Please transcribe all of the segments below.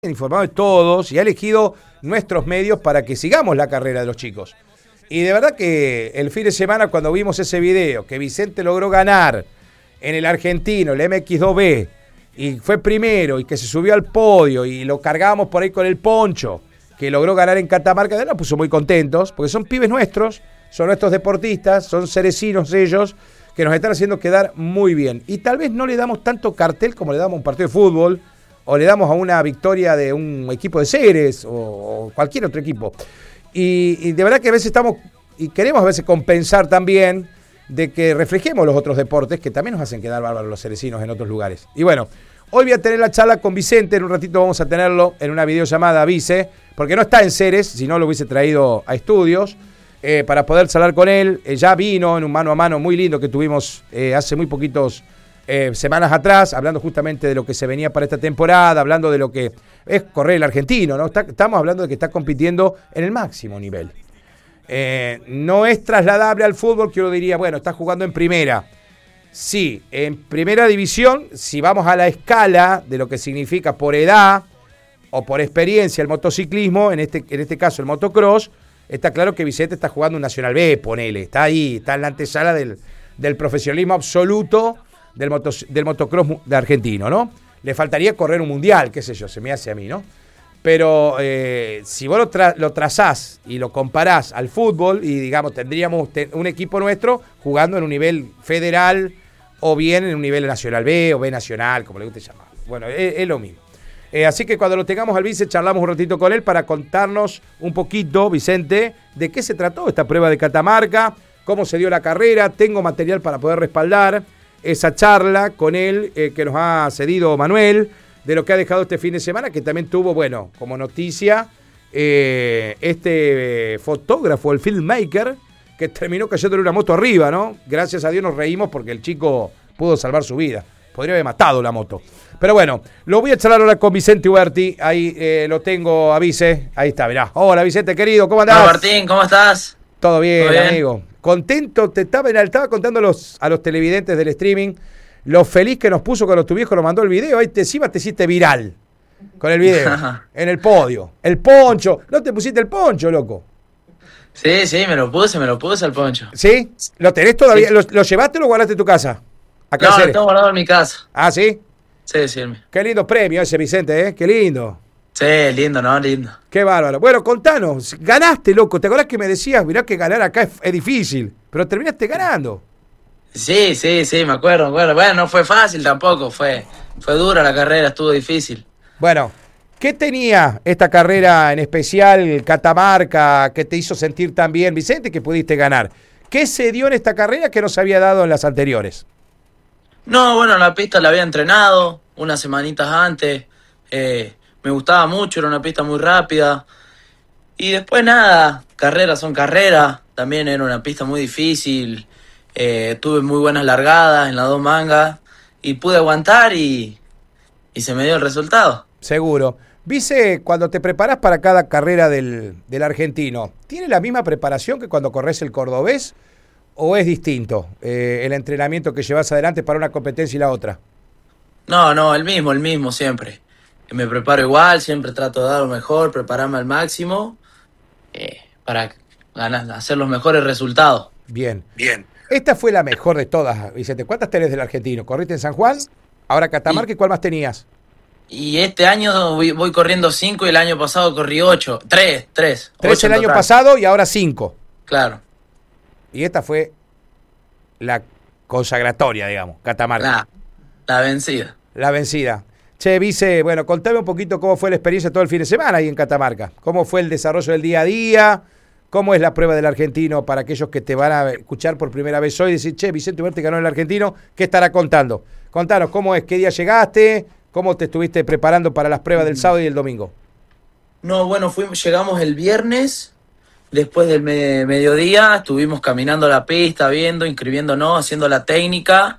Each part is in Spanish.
informado de todos y ha elegido nuestros medios para que sigamos la carrera de los chicos. Y de verdad que el fin de semana, cuando vimos ese video que Vicente logró ganar en el Argentino, el MX2B, y fue primero y que se subió al podio y lo cargábamos por ahí con el poncho, que logró ganar en Catamarca, nos puso muy contentos, porque son pibes nuestros, son nuestros deportistas, son cerecinos ellos, que nos están haciendo quedar muy bien. Y tal vez no le damos tanto cartel como le damos a un partido de fútbol, o le damos a una victoria de un equipo de Ceres o cualquier otro equipo. Y de verdad que a veces estamos, y queremos a veces compensar también, de que reflejemos los otros deportes que también nos hacen quedar bárbaros los cerecinos en otros lugares. Y bueno, hoy voy a tener la charla con Vicente, en un ratito vamos a tenerlo en una videollamada, Vice, porque no está en Ceres, si no lo hubiese traído a estudios, para poder charlar con él. Ya vino en un mano a mano muy lindo que tuvimos hace muy poquitos semanas atrás, hablando justamente de lo que se venía para esta temporada, hablando de lo que es correr el argentino, ¿no? Estamos hablando de que está compitiendo en el máximo nivel. No es trasladable al fútbol, que uno diría, bueno, está jugando en primera. Sí, en primera división, si vamos a la escala de lo que significa por edad o por experiencia el motociclismo, en este caso el motocross, está claro que Vicente está jugando un Nacional B, ponele, está ahí, está en la antesala del profesionalismo absoluto del motocross de argentino, ¿no? Le faltaría correr un mundial, qué sé yo, se me hace a mí, ¿no? Pero si vos lo trazás y lo comparás al fútbol, y digamos, tendríamos un equipo nuestro jugando en un nivel federal o bien en un nivel nacional B o B nacional, como le guste llamar. Bueno, es lo mismo. Así que cuando lo tengamos al Vice, charlamos un ratito con él para contarnos un poquito, Vicente, de qué se trató esta prueba de Catamarca, cómo se dio la carrera. Tengo material para poder respaldar esa charla con él que nos ha cedido Manuel, de lo que ha dejado este fin de semana, que también tuvo, bueno, como noticia, este fotógrafo, el filmmaker, que terminó cayéndole una moto arriba, ¿no? Gracias a Dios nos reímos porque el chico pudo salvar su vida. Podría haber matado la moto. Pero bueno, lo voy a charlar ahora con Vicente Huberti. Ahí lo tengo a Vice. Ahí está, mirá. Hola, Vicente, querido, ¿cómo andás? Hola, Martín, ¿cómo estás? Todo bien, amigo. Contento, estaba contando a los televidentes del streaming lo feliz que nos puso cuando tu viejo lo mandó el video. Ahí encima te hiciste viral con el video, en el podio. El poncho. ¿No te pusiste el poncho, loco? Sí, me lo puse el poncho. ¿Sí? ¿Lo tenés todavía? Sí. ¿Lo llevaste o lo guardaste en tu casa? No, lo tengo guardado en mi casa. ¿Ah, sí? Sí. Qué lindo premio ese, Vicente, ¿eh? Qué lindo. Sí, lindo, ¿no? Lindo. Qué bárbaro. Bueno, contanos, ganaste, loco. ¿Te acordás que me decías, mirá que ganar acá es difícil? Pero terminaste ganando. Sí, me acuerdo. Bueno, no fue fácil tampoco, fue dura la carrera, estuvo difícil. Bueno, ¿qué tenía esta carrera en especial, Catamarca, que te hizo sentir tan bien, Vicente, que pudiste ganar? ¿Qué se dio en esta carrera que no se había dado en las anteriores? No, bueno, la pista la había entrenado unas semanitas antes. Me gustaba mucho, era una pista muy rápida. Y después nada, carreras son carreras. También era una pista muy difícil. Tuve muy buenas largadas en las dos mangas. Y pude aguantar y se me dio el resultado. Seguro. Vice, cuando te preparás para cada carrera del argentino, ¿tiene la misma preparación que cuando corres el cordobés? ¿O es distinto el entrenamiento que llevas adelante para una competencia y la otra? No, el mismo siempre. Me preparo igual, siempre trato de dar lo mejor, prepararme al máximo para hacer los mejores resultados. Bien. Esta fue la mejor de todas, Vicente. ¿Cuántas tenés del argentino? ¿Corriste en San Juan? Ahora Catamarca, ¿y cuál más tenías? Y este año voy corriendo 5 y el año pasado corrí 8. 3. 3 el año pasado y ahora 5. Claro. Y esta fue la consagratoria, digamos, Catamarca. La vencida. La vencida. Che, Vice, bueno, contame un poquito cómo fue la experiencia todo el fin de semana ahí en Catamarca. ¿Cómo fue el desarrollo del día a día? ¿Cómo es la prueba del argentino para aquellos que te van a escuchar por primera vez hoy y decir, che, Vicente Huberti ganó el argentino? ¿Qué estará contando? Contanos, ¿cómo es? ¿Qué día llegaste? ¿Cómo te estuviste preparando para las pruebas del sábado y el domingo? No, bueno, llegamos el viernes. Después del mediodía estuvimos caminando la pista, viendo, inscribiéndonos, haciendo la técnica,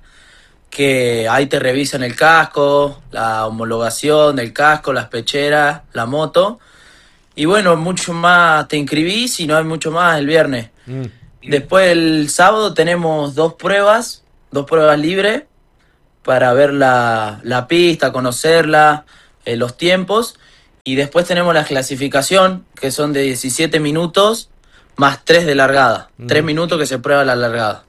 que ahí te revisan el casco, la homologación del casco, las pecheras, la moto. Y bueno, mucho más te inscribís y no hay mucho más el viernes. Después el sábado tenemos dos pruebas libres para ver la pista, conocerla, los tiempos. Y después tenemos la clasificación, que son de 17 minutos más 3 de largada. 3 minutos que se prueba la largada.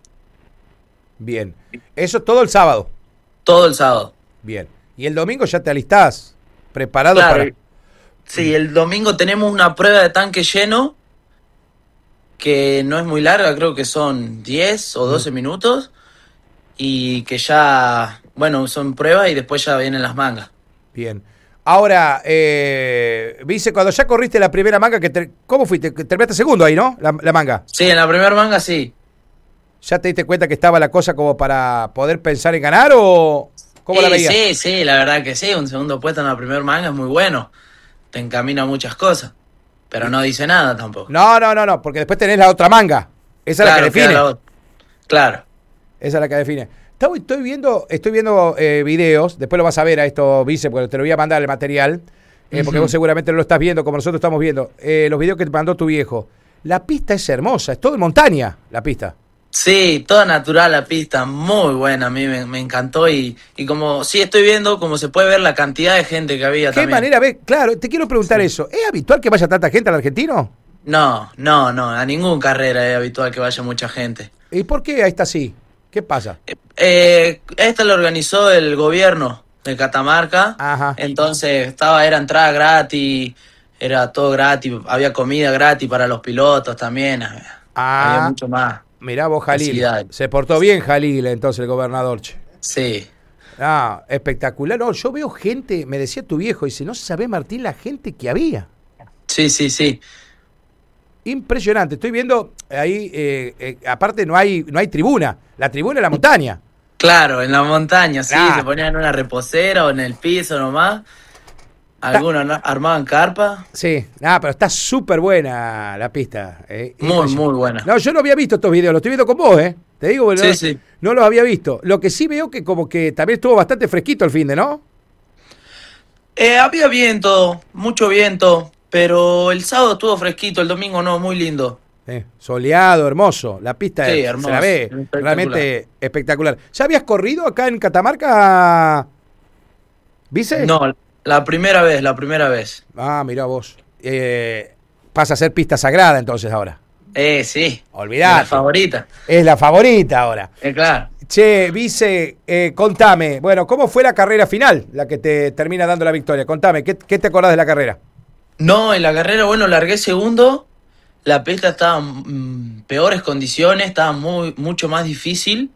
Bien. Eso todo el sábado. Todo el sábado. Bien. Y el domingo ya te alistás, preparado Claro. para... Sí, el domingo tenemos una prueba de tanque lleno, que no es muy larga, creo que son 10 o 12 minutos. Y que ya, bueno, son pruebas y después ya vienen las mangas. Bien. Ahora, Vice, cuando ya corriste la primera manga, ¿cómo fuiste? Terminaste segundo ahí, ¿no? La manga. Sí, en la primera manga sí. ¿Ya te diste cuenta que estaba la cosa como para poder pensar en ganar o cómo la veías? Sí, la verdad que sí. Un segundo puesto en la primera manga es muy bueno. Te encamina a muchas cosas. Pero no dice nada tampoco. No, porque después tenés la otra manga. Esa es la que define. Claro. Esa es la que define. Estoy viendo videos, después lo vas a ver a esto, Vice, porque te lo voy a mandar el material, porque vos seguramente no lo estás viendo como nosotros estamos viendo. Los videos que te mandó tu viejo. La pista es hermosa, es todo en montaña, la pista. Sí, toda natural la pista, muy buena, a mí me encantó y como sí estoy viendo, como se puede ver la cantidad de gente que había ¿Qué también. manera ves? Claro, te quiero preguntar eso. ¿Es habitual que vaya tanta gente al argentino? No, a ninguna carrera es habitual que vaya mucha gente. ¿Y por qué a esta sí? ¿Qué pasa? Esta lo organizó el gobierno de Catamarca. Ajá. Entonces era entrada gratis, era todo gratis, había comida gratis para los pilotos también, había mucho más. Mirá vos, Jalil. Facilidad. Se portó bien Jalil, entonces, el gobernador, che. Sí. Ah, espectacular. No, yo veo gente, me decía tu viejo, dice, no sabés, Martín, la gente que había. Sí. Impresionante. Estoy viendo ahí, aparte no hay tribuna. La tribuna es la montaña. Claro, en la montaña, sí, Ah. se ponían en una reposera o en el piso nomás. Algunos armaban carpa. Sí, pero está súper buena la pista. Muy buena. No, yo no había visto estos videos, los estoy viendo con vos, ¿eh? Te digo, porque Sí. no los había visto. Lo que sí veo que como que también estuvo bastante fresquito el fin de, ¿no? Había viento, mucho viento, pero el sábado estuvo fresquito, el domingo no, muy lindo. Soleado, hermoso. La pista Sí, se hermoso, la ve espectacular. realmente espectacular. ¿Ya habías corrido acá en Catamarca, Vice? No, la primera vez. Ah, mirá vos. Pasa a ser pista sagrada entonces ahora. Sí. Olvidate. La favorita. Es la favorita ahora. Claro. Che, Vice, contame. Bueno, ¿cómo fue la carrera final? La que te termina dando la victoria. Contame, ¿qué te acordás de la carrera? No, en la carrera, bueno, largué segundo. La pista estaba en peores condiciones, estaba mucho más difícil.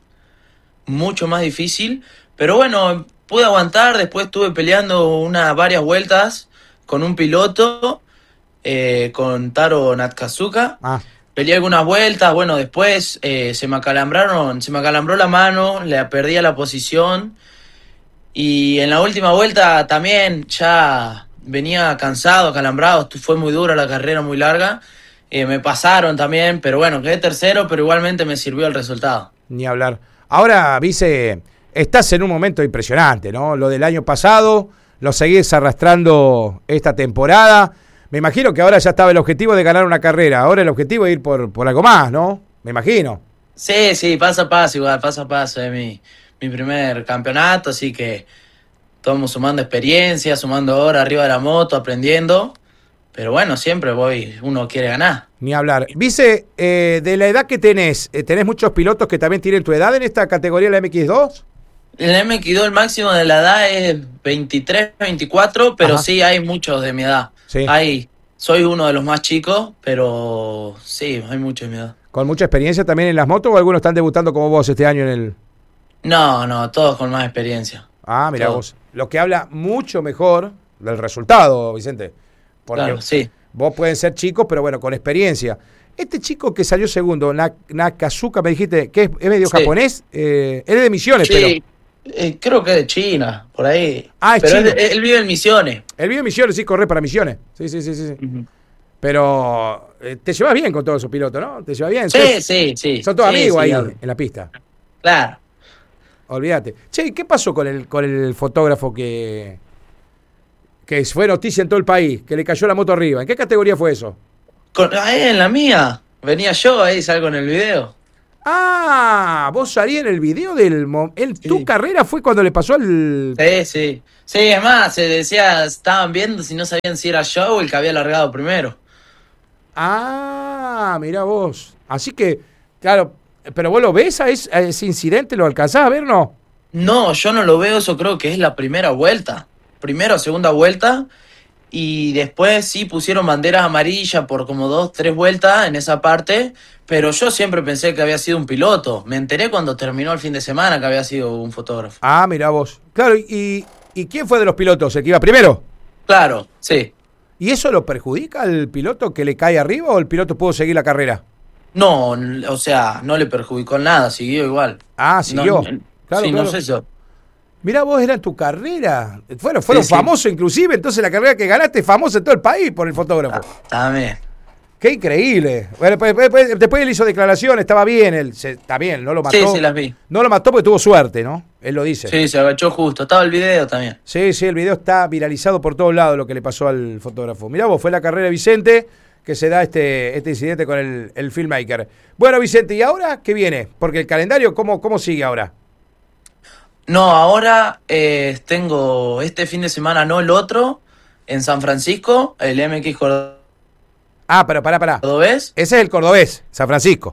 Pero bueno, pude aguantar. Después estuve peleando varias vueltas con un piloto, con Taro Natkazuka. Peleé algunas vueltas, bueno, después se me acalambró la mano, le perdí la posición y en la última vuelta también ya venía cansado, acalambrado, fue muy dura la carrera, muy larga, me pasaron también, pero bueno, quedé tercero, pero igualmente me sirvió el resultado. Ni hablar. Ahora, Vice, estás en un momento impresionante, ¿no? Lo del año pasado, lo seguís arrastrando esta temporada. Me imagino que ahora ya estaba el objetivo de ganar una carrera. Ahora el objetivo es ir por algo más, ¿no? Me imagino. Sí, paso a paso igual, paso a paso. Es mi primer campeonato, así que estamos sumando experiencia, sumando horas arriba de la moto, aprendiendo. Pero bueno, siempre uno quiere ganar. Ni hablar. Vice, de la edad que tenés muchos pilotos que también tienen tu edad en esta categoría, la MX2? En la MX2 el máximo de la edad es 23, 24, pero Ajá. sí hay muchos de mi edad. Sí. Soy uno de los más chicos, pero sí, hay muchos de mi edad. ¿Con mucha experiencia también en las motos o algunos están debutando como vos este año en el...? No, todos con más experiencia. Ah, mira Todos. vos. Lo que habla mucho mejor del resultado, Vicente. Porque Claro, sí. vos pueden ser chicos, pero bueno, con experiencia. Este chico que salió segundo, Nakazuka, me dijiste, que es medio Sí. japonés, él es de Misiones, Sí, pero... creo que es de China, por ahí. Ah, es pero chino. él vive en Misiones. Él vive en Misiones, sí, corre para Misiones. Sí. Ujú. Pero te llevas bien con todos esos pilotos, ¿no? ¿Te llevas bien? Sí. Son todos Sí, amigos ahí hablo. en la pista. Claro. Olvídate. Che, ¿qué pasó con el fotógrafo que fue noticia en todo el país? Que le cayó la moto arriba. ¿En qué categoría fue eso? Ahí en la mía. Venía yo, ahí salgo en el video. Ah, vos salí en el video tu Sí. carrera fue cuando le pasó al... Sí, sí. Sí, es más, se decía, estaban viendo si no sabían si era yo o el que había largado primero. Ah, mirá vos. Así que, claro, pero vos lo ves a ese incidente, ¿lo alcanzás a ver, no? No, yo no lo veo, eso creo que es la primera vuelta. Primera o segunda vuelta. Y después sí pusieron banderas amarillas por como 2, 3 vueltas en esa parte. Pero yo siempre pensé que había sido un piloto. Me enteré cuando terminó el fin de semana que había sido un fotógrafo. Ah, mirá vos. Claro, ¿y quién fue de los pilotos? ¿El que iba primero? Claro, sí. ¿Y eso lo perjudica al piloto que le cae arriba o el piloto pudo seguir la carrera? No, o sea, no le perjudicó en nada, siguió igual. Ah, No, siguió. Claro, sí, no claro. sé yo. Mirá vos, era tu carrera. Fueron Sí, sí. famosos inclusive, entonces la carrera que ganaste es famosa en todo el país por el fotógrafo. También. Qué increíble. Bueno, después él hizo declaraciones, estaba bien, está bien, no lo mató. Sí, sí, las vi. No lo mató porque tuvo suerte, ¿no? Él lo dice. Sí, se agachó justo. Estaba el video también. Sí, el video está viralizado por todos lados lo que le pasó al fotógrafo. Mirá vos, fue la carrera de Vicente que se da este incidente con el filmmaker. Bueno, Vicente, ¿y ahora qué viene? Porque el calendario, ¿cómo sigue ahora? No, ahora tengo este fin de semana, no el otro, en San Francisco, el MX Ah, pero pará. Cordobés. Ese es el cordobés, San Francisco.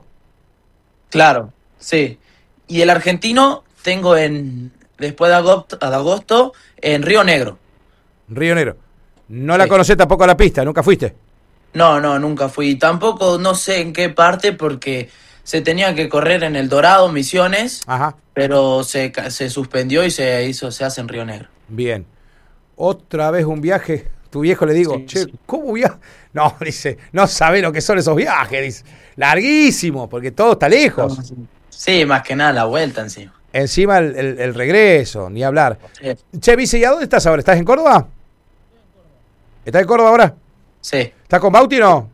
Claro, sí. Y el argentino tengo después de agosto en Río Negro. Río Negro. No la Sí. conocés tampoco a la pista, nunca fuiste. No, no, nunca fui. Tampoco no sé en qué parte porque se tenía que correr en El Dorado, Misiones, Ajá, pero se suspendió y se hace en Río Negro. bien. Otra vez un viaje. Tu viejo le digo, Sí, che, sí. ¿cómo viaje? No, dice, no sabe lo que son esos viajes, dice. Larguísimo, porque todo está lejos. Sí, más que nada la vuelta encima. Encima el regreso, ni hablar. Sí. Che, Vice, ¿y a dónde estás ahora? ¿Estás en Córdoba? ¿Estás en Córdoba ahora? Sí. ¿Estás con Bauti o no?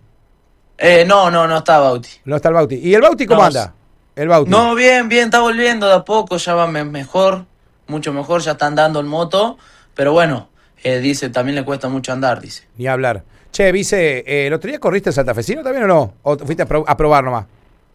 No está Bauti. No está el Bauti. ¿Y el Bauti cómo No, anda? El Bauti. No, bien, está volviendo de a poco, ya va mejor, mucho mejor, ya está andando en moto, pero bueno, dice, también le cuesta mucho andar, dice. Ni hablar. Che, Vice, ¿el otro día corriste en Santafesino también o no? ¿O fuiste a probar nomás?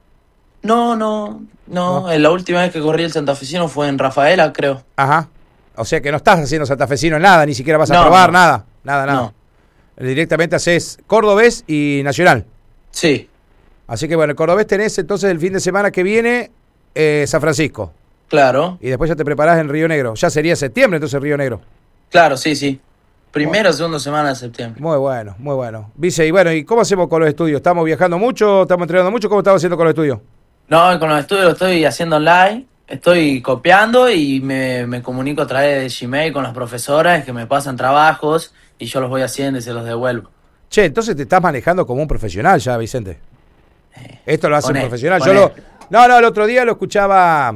No, No. la última vez que corrí el santafesino fue en Rafaela, creo. Ajá. O sea que no estás haciendo santafesino en nada, ni siquiera vas a No, probar no. nada. Nada. No. Directamente haces cordobés y nacional. Sí, Así que bueno, el cordobés tenés entonces el fin de semana que viene San Francisco. claro, Y después ya te preparás en Río Negro. Ya sería septiembre entonces Río Negro. claro, sí. Primera o segunda semana de septiembre. Muy bueno, muy bueno. Vice, y bueno, ¿y cómo hacemos con los estudios? ¿Estamos viajando mucho? ¿Estamos entrenando mucho? ¿Cómo estamos haciendo con los estudios? No, con los estudios lo estoy haciendo online, estoy copiando y me comunico a través de Gmail con las profesoras que me pasan trabajos y yo los voy haciendo y se los devuelvo. Che, entonces te estás manejando como un profesional ya, Vicente. Esto lo hace un Poné, profesional. poné. No, el otro día lo escuchaba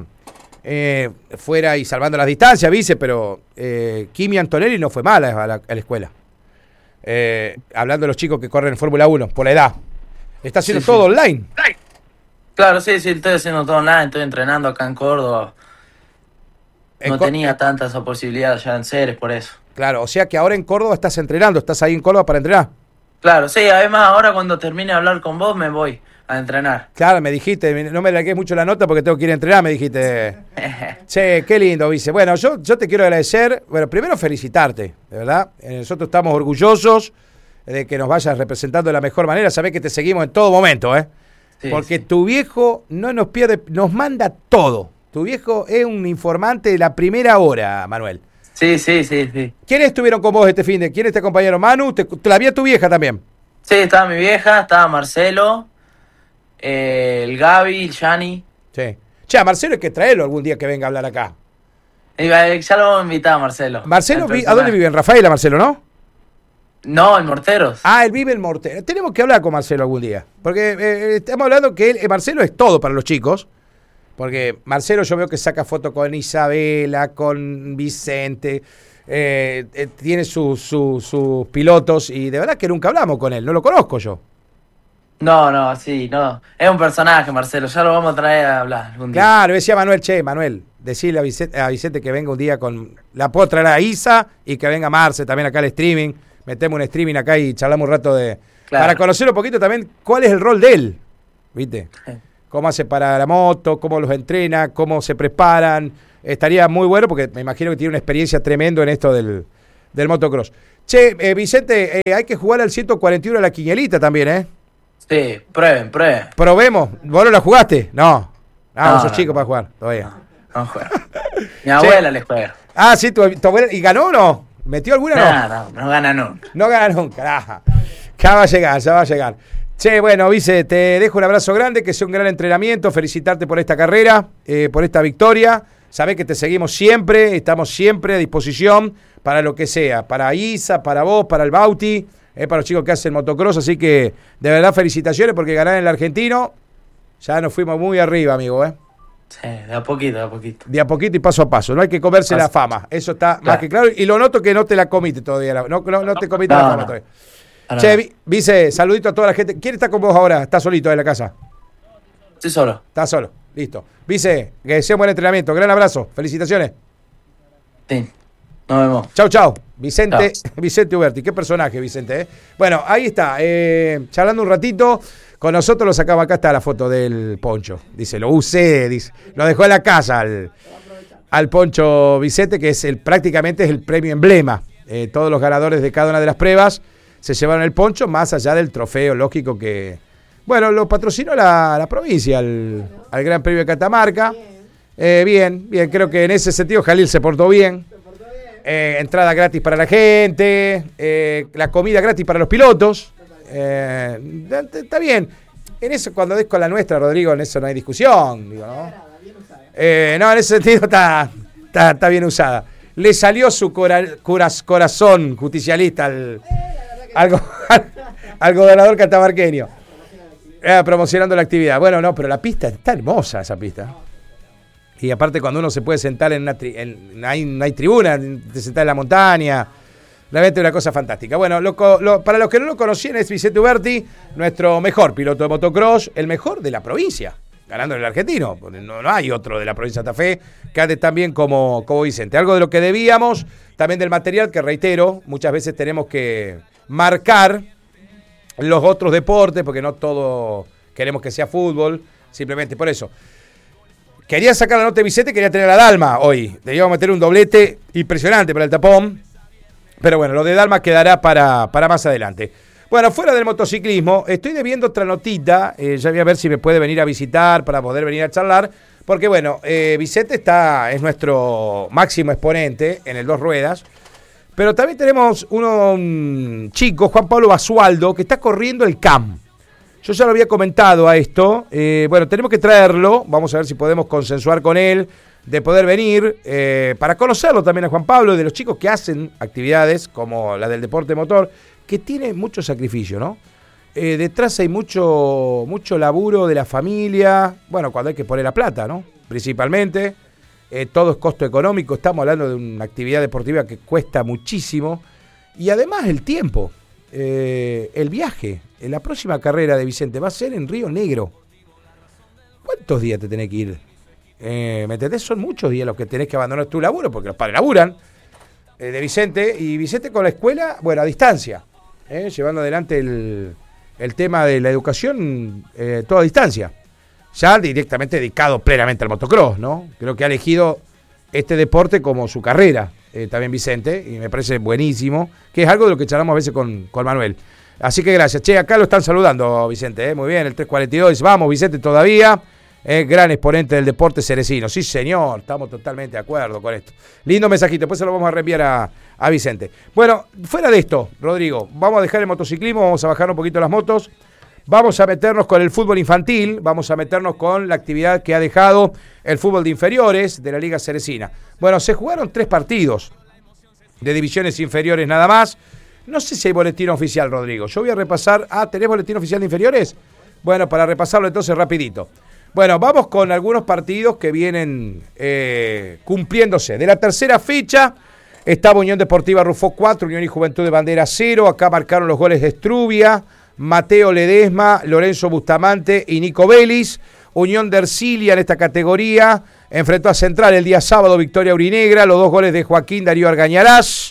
fuera y salvando las distancias, Vice, pero Kimi Antonelli no fue mala a la escuela. Hablando de los chicos que corren en Fórmula 1, por la edad. Está haciendo Sí, todo sí. online. Claro, sí, estoy haciendo todo online, estoy entrenando acá en Córdoba. No tenía tanta esa posibilidad ya en Ceres, por eso. Claro, o sea que ahora en Córdoba estás entrenando, estás ahí en Córdoba para entrenar. Claro, sí, además ahora cuando termine de hablar con vos me voy a entrenar. Claro, me dijiste, no me largues mucho la nota porque tengo que ir a entrenar, me dijiste. Che, qué lindo, Vice. Bueno, yo te quiero agradecer, bueno, primero felicitarte, de verdad. Nosotros estamos orgullosos de que nos vayas representando de la mejor manera. Sabés que te seguimos en todo momento, ¿eh? Sí, Porque sí. tu viejo no nos pierde, nos manda todo. Tu viejo es un informante de la primera hora, Manuel. Sí. ¿Quiénes estuvieron con vos este fin de? ¿Quiénes te acompañaron? Manu, la vi a tu vieja también. Sí, estaba mi vieja, estaba Marcelo, el Gaby, el Yani. Sí. Che, a Marcelo hay que traerlo algún día que venga a hablar acá. Ya lo vamos a invitar a Marcelo. Marcelo, al ¿a dónde personaje. vive? En Rafaela, Marcelo, ¿no? No, en Morteros. Ah, él vive en Mortero. Tenemos que hablar con Marcelo algún día. Porque estamos hablando que Marcelo es todo para los chicos. Porque Marcelo yo veo que saca fotos con Isabela, con Vicente. Tiene sus pilotos. Y de verdad que nunca hablamos con él. No lo conozco yo. No. Es un personaje, Marcelo. Ya lo vamos a traer a hablar algún día. Claro, decía Manuel, che, Manuel, decirle a Vicente que venga un día con... La puedo traer a Isa y que venga Marce también acá al streaming. Metemos un streaming acá y charlamos un rato de... Claro. Para conocer un poquito también cuál es el rol de él, ¿viste? cómo hace para la moto, cómo los entrena, cómo se preparan. Estaría muy bueno porque me imagino que tiene una experiencia tremenda en esto del motocross. Che, Vicente, hay que jugar al 141 a la quinielita también, ¿eh? Sí, prueben. Probemos. ¿Vos no la jugaste? No. No, sos chico para jugar todavía. No juega. Mi abuela le juega. Ah, sí, tu abuela. ¿Y ganó o no? ¿Metió alguna? No gana nunca. No gana nunca, caraja. Ya va a llegar. Che, bueno, Vice, te dejo un abrazo grande, que sea un gran entrenamiento, felicitarte por esta carrera, por esta victoria. Sabés que te seguimos siempre, estamos siempre a disposición para lo que sea, para Isa, para vos, para el Bauti, para los chicos que hacen motocross, así que de verdad felicitaciones porque ganar en el Argentino, ya nos fuimos muy arriba, amigo, Sí, de a poquito. De a poquito y paso a paso, no hay que comerse la fama, eso está más que claro, y lo noto que no te la comiste todavía, no te comiste la fama todavía. Che, Vice, saludito a toda la gente. ¿Quién está con vos ahora? ¿Estás solito en la casa? Estoy solo. Estás solo, listo. Vice, que sea un buen entrenamiento, gran abrazo, felicitaciones. Sí, nos vemos. Chau. Vicente Uberti, qué personaje, Vicente, ¿eh? Bueno, ahí está, charlando un ratito. Con nosotros lo sacamos, acá está la foto del Poncho. Dice, lo usé, lo dejó en la casa al Poncho Vicente, que es prácticamente es el premio emblema. Todos los ganadores de cada una de las pruebas se llevaron el poncho, más allá del trofeo, lógico que, bueno, lo patrocinó la provincia, al Gran Premio de Catamarca. Bien, creo que en ese sentido Jalil se portó bien. Entrada gratis para la gente, la comida gratis para los pilotos. Está bien. En eso, cuando es con la nuestra, Rodrigo, en eso no hay discusión, digo, ¿no? No, en ese sentido está bien usada. Le salió su corazón justicialista al gobernador catamarqueño, promocionando la actividad. Bueno, no, pero la pista está hermosa, esa pista. Y aparte cuando uno se puede sentar no hay tribuna, te sentás en la montaña. Realmente una cosa fantástica. Bueno, para los que no lo conocían, es Vicente Uberti, nuestro mejor piloto de motocross, el mejor de la provincia, ganando en el argentino. No hay otro de la provincia de Santa Fe que ande tan bien como Vicente. Algo de lo que debíamos, también del material que, reitero, muchas veces tenemos que marcar los otros deportes, porque no todo queremos que sea fútbol, simplemente por eso. Quería sacar la nota de Vicente, quería tener a Dalma hoy. Debíamos meter un doblete impresionante para el tapón. Pero bueno, lo de Dalma quedará para más adelante. Bueno, fuera del motociclismo, estoy debiendo otra notita. Ya voy a ver si me puede venir a visitar para poder venir a charlar. Porque bueno, Vicente es nuestro máximo exponente en el dos ruedas. Pero también tenemos un chico, Juan Pablo Basualdo, que está corriendo el CAM. Yo ya lo había comentado a esto. Bueno, tenemos que traerlo. Vamos a ver si podemos consensuar con él de poder venir para conocerlo también a Juan Pablo, de los chicos que hacen actividades como la del deporte motor, que tiene mucho sacrificio, ¿no? Detrás hay mucho laburo de la familia, bueno, cuando hay que poner la plata, ¿no? Principalmente, todo es costo económico, estamos hablando de una actividad deportiva que cuesta muchísimo, y además el tiempo, el viaje, la próxima carrera de Vicente va a ser en Río Negro. ¿Cuántos días te tenés que ir? ¿Me entendés? Son muchos días los que tenés que abandonar tu laburo, porque los padres laburan, de Vicente, y Vicente con la escuela, bueno, a distancia, llevando adelante el tema de la educación, toda a distancia, ya directamente dedicado plenamente al motocross, ¿no? Creo que ha elegido este deporte como su carrera, también Vicente, y me parece buenísimo, que es algo de lo que charlamos a veces con Manuel. Así que gracias. Che, acá lo están saludando, Vicente, muy bien, el 342, vamos, Vicente, todavía. Gran exponente del deporte cerecino. Sí, señor, estamos totalmente de acuerdo con esto. Lindo mensajito, después se lo vamos a reenviar a Vicente. Bueno, fuera de esto, Rodrigo, vamos a dejar el motociclismo, vamos a bajar un poquito las motos, vamos a meternos con el fútbol infantil, vamos a meternos con la actividad que ha dejado el fútbol de inferiores de la Liga Cerecina. Bueno, se jugaron 3 partidos de divisiones inferiores nada más. No sé si hay boletín oficial, Rodrigo. Yo voy a repasar. ¿Tenés boletín oficial de inferiores? Bueno, para repasarlo entonces rapidito. Bueno, vamos con algunos partidos que vienen cumpliéndose. De la tercera fecha estaba Unión Deportiva Rufó 4, Unión y Juventud de Bandera 0. Acá marcaron los goles de Estrubia, Mateo Ledesma, Lorenzo Bustamante y Nico Vélez. Unión de Ercilia en esta categoría enfrentó a Central el día sábado, victoria aurinegra. Los 2 goles de Joaquín Darío Argañarás.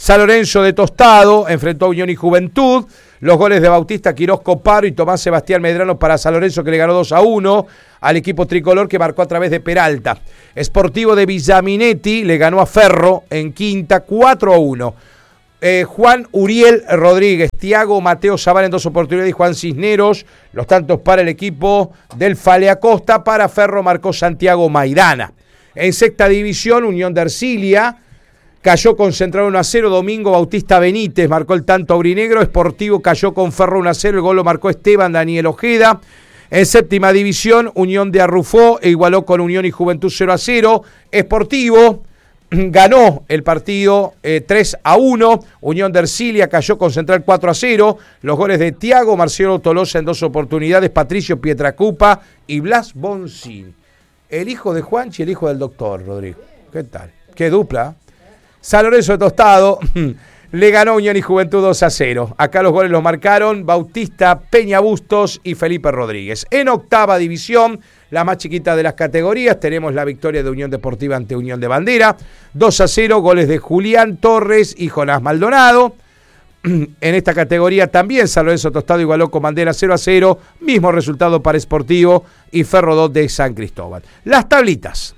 San Lorenzo de Tostado enfrentó a Unión y Juventud. Los goles de Bautista Quirós Coparo y Tomás Sebastián Medrano para San Lorenzo, que le ganó 2-1 al equipo tricolor, que marcó a través de Peralta. Sportivo de Villaminetti le ganó a Ferro en Quinta 4-1. Juan Uriel Rodríguez, Tiago Mateo Zavala en 2 oportunidades y Juan Cisneros, los tantos para el equipo del Fale Acosta. Para Ferro marcó Santiago Maidana. En sexta división, Unión de Ercilia cayó con Central 1-0. Domingo Bautista Benítez marcó el tanto aurinegro. Sportivo cayó con Ferro 1-0. El gol lo marcó Esteban Daniel Ojeda. En séptima división, Unión de Arrufó igualó con Unión y Juventud 0-0. Sportivo ganó el partido 3-1. Unión de Ercilia cayó con Central 4-0. Los goles de Tiago Marcelo Tolosa en 2 oportunidades, Patricio Pietracupa y Blas Boncini. El hijo de Juanchi y el hijo del doctor, Rodrigo. ¿Qué tal? Qué dupla. San Lorenzo de Tostado le ganó Unión y Juventud 2-0. Acá los goles los marcaron Bautista Peña Bustos y Felipe Rodríguez. En octava división, la más chiquita de las categorías, tenemos la victoria de Unión Deportiva ante Unión de Bandera. 2-0, goles de Julián Torres y Jonás Maldonado. En esta categoría también San Lorenzo Tostado igualó con Bandera 0-0. Mismo resultado para Sportivo y Ferro 2 de San Cristóbal. Las tablitas.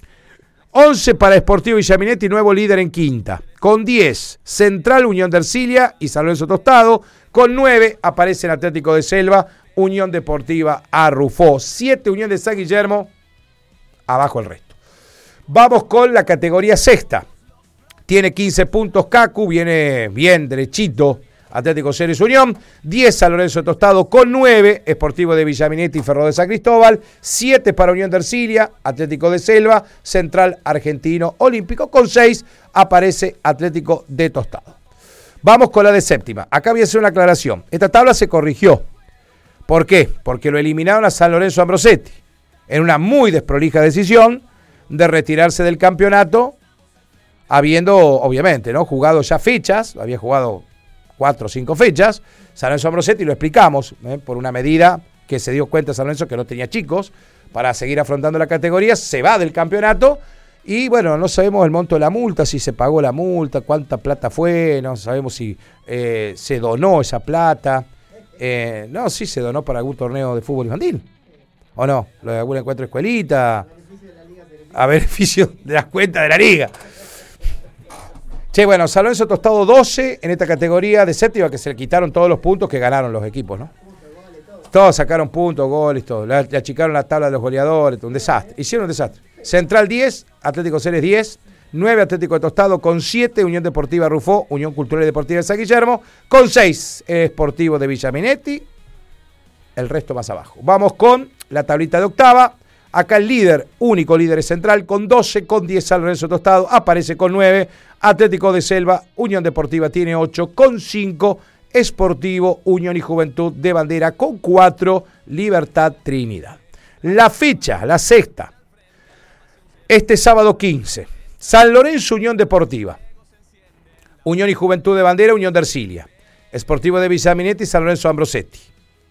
11 para Sportivo Villaminetti, nuevo líder en quinta. Con 10, Central, Unión de Ercilia y San Lorenzo Tostado. Con 9 aparecen Atlético de Selva, Unión Deportiva Arrufó. 7, Unión de San Guillermo. Abajo el resto. Vamos con la categoría sexta. Tiene 15 puntos Cacu, viene bien derechito Atlético Ceres Unión. 10 San Lorenzo de Tostado con 9, Sportivo de Villaminetti y Ferro de San Cristóbal. 7 para Unión de Ercilia, Atlético de Selva, Central Argentino Olímpico. Con 6 aparece Atlético de Tostado. Vamos con la de séptima. Acá voy a hacer una aclaración. Esta tabla se corrigió. ¿Por qué? Porque lo eliminaron a San Lorenzo Ambrosetti en una muy desprolija decisión de retirarse del campeonato, habiendo, obviamente, ¿no?, jugado ya fechas, había jugado 4 o 5 fechas. San Lorenzo Ambrosetti, lo explicamos, por una medida que se dio cuenta San Lorenzo que no tenía chicos para seguir afrontando la categoría, se va del campeonato y bueno, no sabemos el monto de la multa, si se pagó la multa, cuánta plata fue, no sabemos si se donó esa plata. No, sí se donó para algún torneo de fútbol infantil, ¿o no? Lo de algún encuentro de escuelita, a beneficio de las cuentas de la liga. Che, bueno, San Lorenzo Tostado 12 en esta categoría de séptima, que se le quitaron todos los puntos que ganaron los equipos, ¿no? Todos sacaron puntos, goles, todo. Le achicaron la tabla de los goleadores, un desastre. Hicieron un desastre. Central 10, Atlético Ceres 10, 9 Atlético de Tostado, con 7 Unión Deportiva Rufó, Unión Cultural y Deportiva de San Guillermo, con 6 Sportivo de Villaminetti, el resto más abajo. Vamos con la tablita de octava. Acá el líder, único líder es Central, con 12, con 10 San Lorenzo Tostado, aparece con 9, Atlético de Selva, Unión Deportiva tiene 8, con 5, Sportivo, Unión y Juventud de Bandera, con 4, Libertad Trinidad. La fecha, la sexta, este sábado 15, San Lorenzo Unión Deportiva, Unión y Juventud de Bandera, Unión de Ercilia, Sportivo de Villaminetti y San Lorenzo Ambrosetti,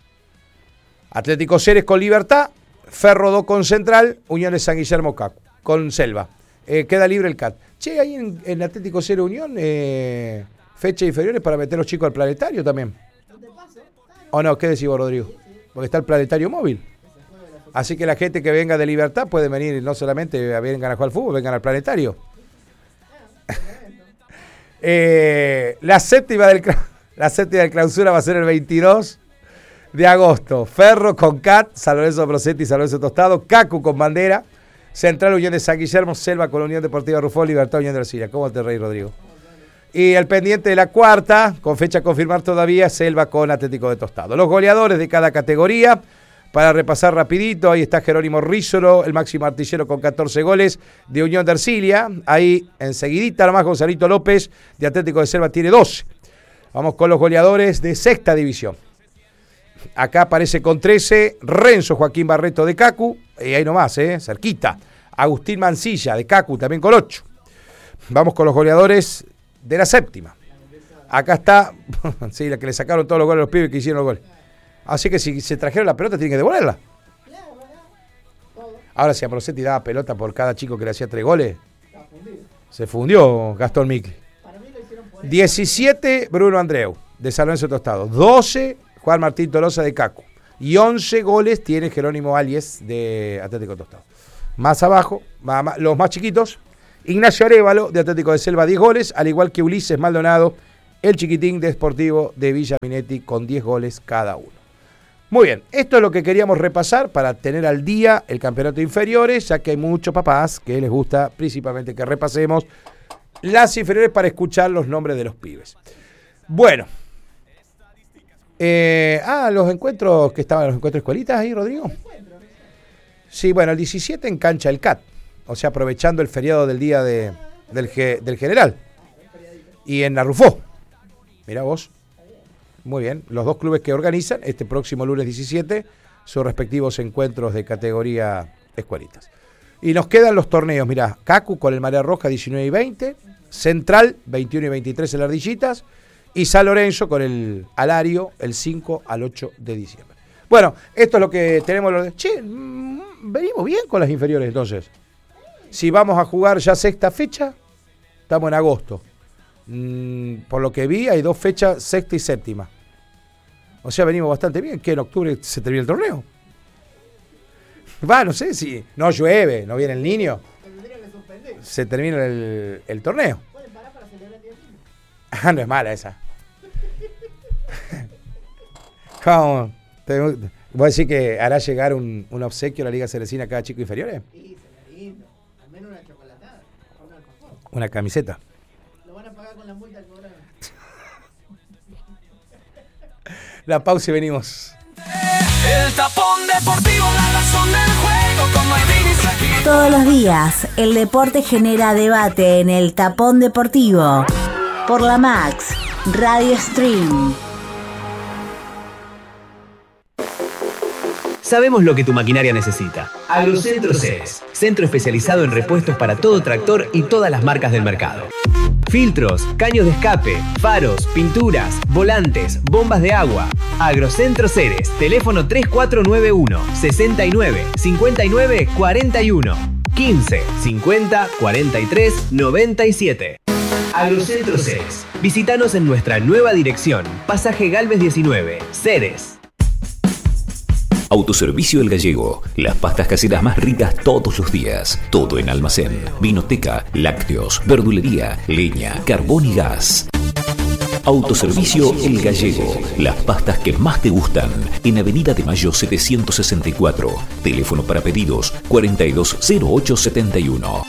Atlético Ceres con Libertad, Ferro 2 con Central, Unión de San Guillermo con Selva. Queda libre el CAT. Che, ahí en Atlético Cero Unión, fecha inferiores para meter los chicos al planetario también. ¿O no? ¿Qué decís vos, Rodrigo? Porque está el planetario móvil. Así que la gente que venga de Libertad puede venir, no solamente a vengan a jugar al fútbol, vengan al planetario. La séptima del clausura va a ser el 22 de agosto. Ferro con CAT, San Lorenzo Ambrosetti y San Lorenzo Tostado, Cacu con Bandera, Central Unión de San Guillermo, Selva con Unión Deportiva Rufó, Libertad Unión de Ercilia. ¿Cómo te reí, Rodrigo? Y el pendiente de la cuarta, con fecha a confirmar todavía, Selva con Atlético de Tostado. Los goleadores de cada categoría, para repasar rapidito, ahí está Jerónimo Rízolo, el máximo artillero con 14 goles de Unión de Ercilia. Ahí enseguidita nomás Gonzalito López de Atlético de Selva tiene 12. Vamos con los goleadores de sexta división. Acá aparece con 13 Renzo Joaquín Barreto de Cacu, y ahí nomás, cerquita. Agustín Mancilla de Cacu también con 8. Vamos con los goleadores de la séptima. Acá está, sí, la que le sacaron todos los goles a los pibes que hicieron los goles. Así que si se trajeron la pelota tienen que devolverla. Ahora si Ambrosetti daba pelota por cada chico que le hacía 3 goles, se fundió Gastón Micle. 17, Bruno Andreu, de San Lorenzo Tostado. 12, Juan Martín Tolosa, de Cacu. Y 11 goles tiene Jerónimo Alies, de Atlético Tostado. Más abajo, los más chiquitos, Ignacio Arévalo, de Atlético de Selva, 10 goles, al igual que Ulises Maldonado, el chiquitín de Sportivo de Villa Minetti, con 10 goles cada uno. Muy bien, esto es lo que queríamos repasar para tener al día el campeonato de inferiores, ya que hay muchos papás que les gusta principalmente que repasemos las inferiores para escuchar los nombres de los pibes. Bueno, los encuentros que estaban, los encuentros escuelitas ahí, Rodrigo. Sí, bueno, el 17 en cancha el CAT, o sea, aprovechando el feriado del día del general. Y en Arrufó, mirá vos. Muy bien, los dos clubes que organizan este próximo lunes 17 sus respectivos encuentros de categoría escuelitas. Y nos quedan los torneos, mirá, Cacu con el Marea Roja 19 y 20, Central 21 y 23 en las Ardillitas, y San Lorenzo con el Alario el 5 al 8 de diciembre. Bueno, esto es lo que tenemos. Venimos bien con las inferiores entonces. Si vamos a jugar ya sexta fecha, estamos en agosto. Por lo que vi, hay 2 fechas, sexta y séptima. O sea, venimos bastante bien. ¿Que en octubre se termina el torneo? No sé si no llueve, no viene el niño. Se termina el torneo. ¿Pueden parar para celebrar el día del niño? No es mala esa. ¿Cómo? ¿Vos decís que hará llegar un obsequio a la Liga Ceresina a cada chico inferiores? Sí, sería lindo. Al menos una chocolatada. Una camiseta. Lo van a pagar con la multa del programa. La pausa y venimos. El Tapón Deportivo, la razón del juego, como el todos los días, el deporte genera debate en el Tapón Deportivo. Por la Max, Radio Stream. Sabemos lo que tu maquinaria necesita. Agrocentro Ceres, centro especializado en repuestos para todo tractor y todas las marcas del mercado. Filtros, caños de escape, faros, pinturas, volantes, bombas de agua. Agrocentro Ceres, teléfono 3491 69 59 41 15 50 43 97. Agrocentro Ceres. Visítanos en nuestra nueva dirección, Pasaje Galvez 19, Ceres. Autoservicio El Gallego. Las pastas caseras más ricas todos los días. Todo en almacén, vinoteca, lácteos, verdulería, leña, carbón y gas. Autoservicio El Gallego. Las pastas que más te gustan. En Avenida de Mayo 764. Teléfono para pedidos 420871.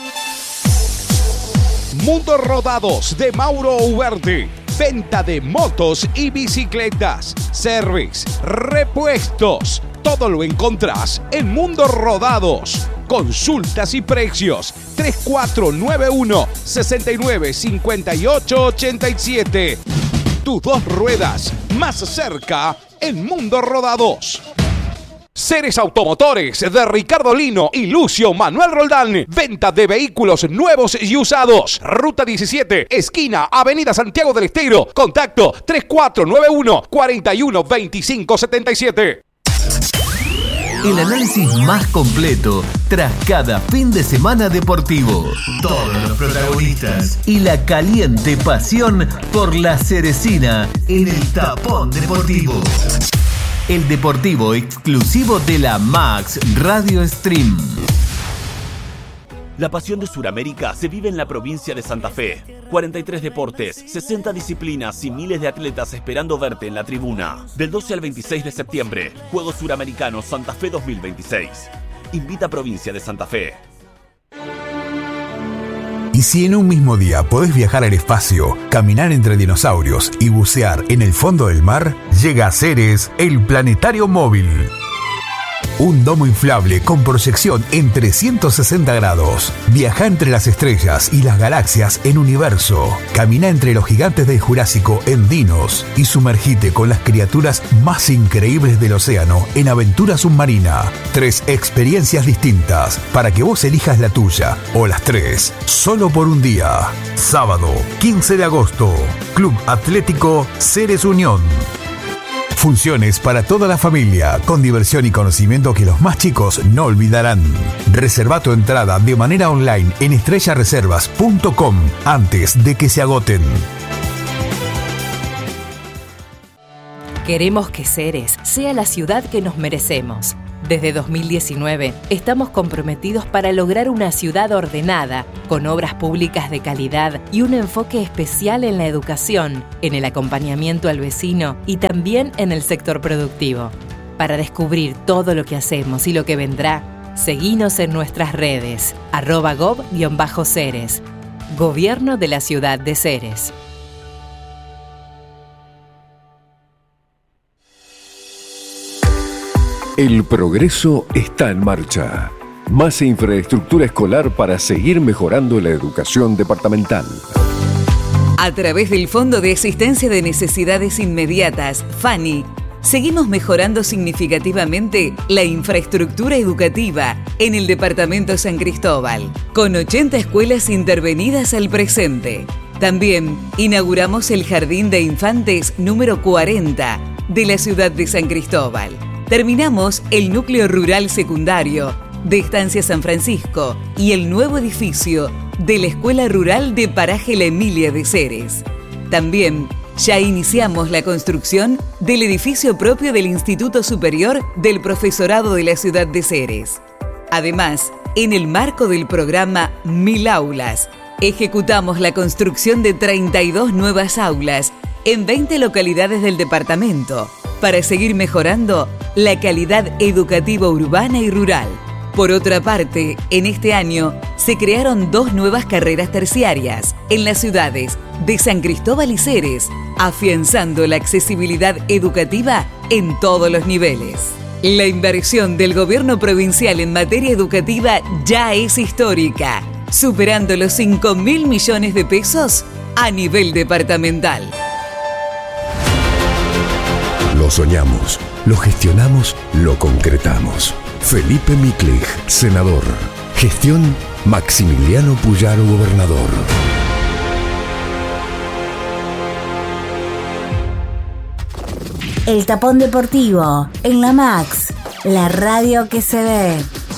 Mundo Rodados de Mauro Uberti. Venta de motos y bicicletas. Service, repuestos. Todo lo encontrás en Mundo Rodados. Consultas y precios 3491 69 58 87. Tus 2 ruedas más cerca en Mundo Rodados. Ceres Automotores de Ricardo Lino y Lucio Manuel Roldán. Venta de vehículos nuevos y usados. Ruta 17, esquina Avenida Santiago del Estero. Contacto 3491 41 25 77. El análisis más completo tras cada fin de semana deportivo. Todos los protagonistas y la caliente pasión por la Ceresina en el Tapón Deportivo. El deportivo exclusivo de la Max Radio Stream. La pasión de Sudamérica se vive en la provincia de Santa Fe. 43 deportes, 60 disciplinas y miles de atletas esperando verte en la tribuna. Del 12 al 26 de septiembre, Juegos Suramericanos Santa Fe 2026. Invita a Provincia de Santa Fe. Y si en un mismo día podés viajar al espacio, caminar entre dinosaurios y bucear en el fondo del mar, llega a Ceres el Planetario Móvil. Un domo inflable con proyección en 360 grados. Viaja entre las estrellas y las galaxias en Universo. Camina entre los gigantes del Jurásico en Dinos. Y sumergite con las criaturas más increíbles del océano en Aventura Submarina. 3 experiencias distintas para que vos elijas la tuya o las 3, solo por un día. Sábado, 15 de agosto. Club Atlético Ceres Unión. Funciones para toda la familia, con diversión y conocimiento que los más chicos no olvidarán. Reserva tu entrada de manera online en estrellareservas.com antes de que se agoten. Queremos que Ceres sea la ciudad que nos merecemos. Desde 2019 estamos comprometidos para lograr una ciudad ordenada, con obras públicas de calidad y un enfoque especial en la educación, en el acompañamiento al vecino y también en el sector productivo. Para descubrir todo lo que hacemos y lo que vendrá, seguinos en nuestras redes, @gov_Ceres. Gobierno de la Ciudad de Ceres. El progreso está en marcha. Más infraestructura escolar para seguir mejorando la educación departamental. A través del Fondo de Asistencia de Necesidades Inmediatas, FANI, seguimos mejorando significativamente la infraestructura educativa en el departamento San Cristóbal, con 80 escuelas intervenidas al presente. También inauguramos el Jardín de Infantes número 40 de la ciudad de San Cristóbal. Terminamos el núcleo rural secundario de Estancia San Francisco y el nuevo edificio de la Escuela Rural de Paraje La Emilia de Ceres. También ya iniciamos la construcción del edificio propio del Instituto Superior del Profesorado de la ciudad de Ceres. Además, en el marco del programa 1000 Aulas, ejecutamos la construcción de 32 nuevas aulas en 20 localidades del departamento, para seguir mejorando la calidad educativa urbana y rural. Por otra parte, en este año se crearon 2 nuevas carreras terciarias en las ciudades de San Cristóbal y Ceres, afianzando la accesibilidad educativa en todos los niveles. La inversión del gobierno provincial en materia educativa ya es histórica, superando los 5.000 millones de pesos a nivel departamental. Lo soñamos, lo gestionamos, lo concretamos. Felipe Miklich, senador. Gestión Maximiliano Puyaro, gobernador. El Tapón Deportivo, en la Max, la radio que se ve.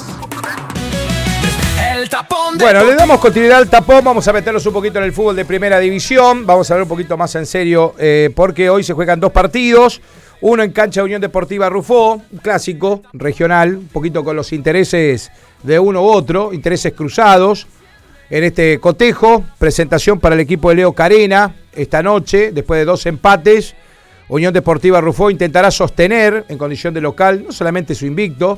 Bueno, le damos continuidad al tapón, vamos a meternos un poquito en el fútbol de primera división, vamos a hablar un poquito más en serio, porque hoy se juegan 2 partidos, uno en cancha de Unión Deportiva Rufó, un clásico regional, un poquito con los intereses de uno u otro, intereses cruzados, en este cotejo, presentación para el equipo de Leo Carena, esta noche, después de 2 empates, Unión Deportiva Rufó intentará sostener, en condición de local, no solamente su invicto,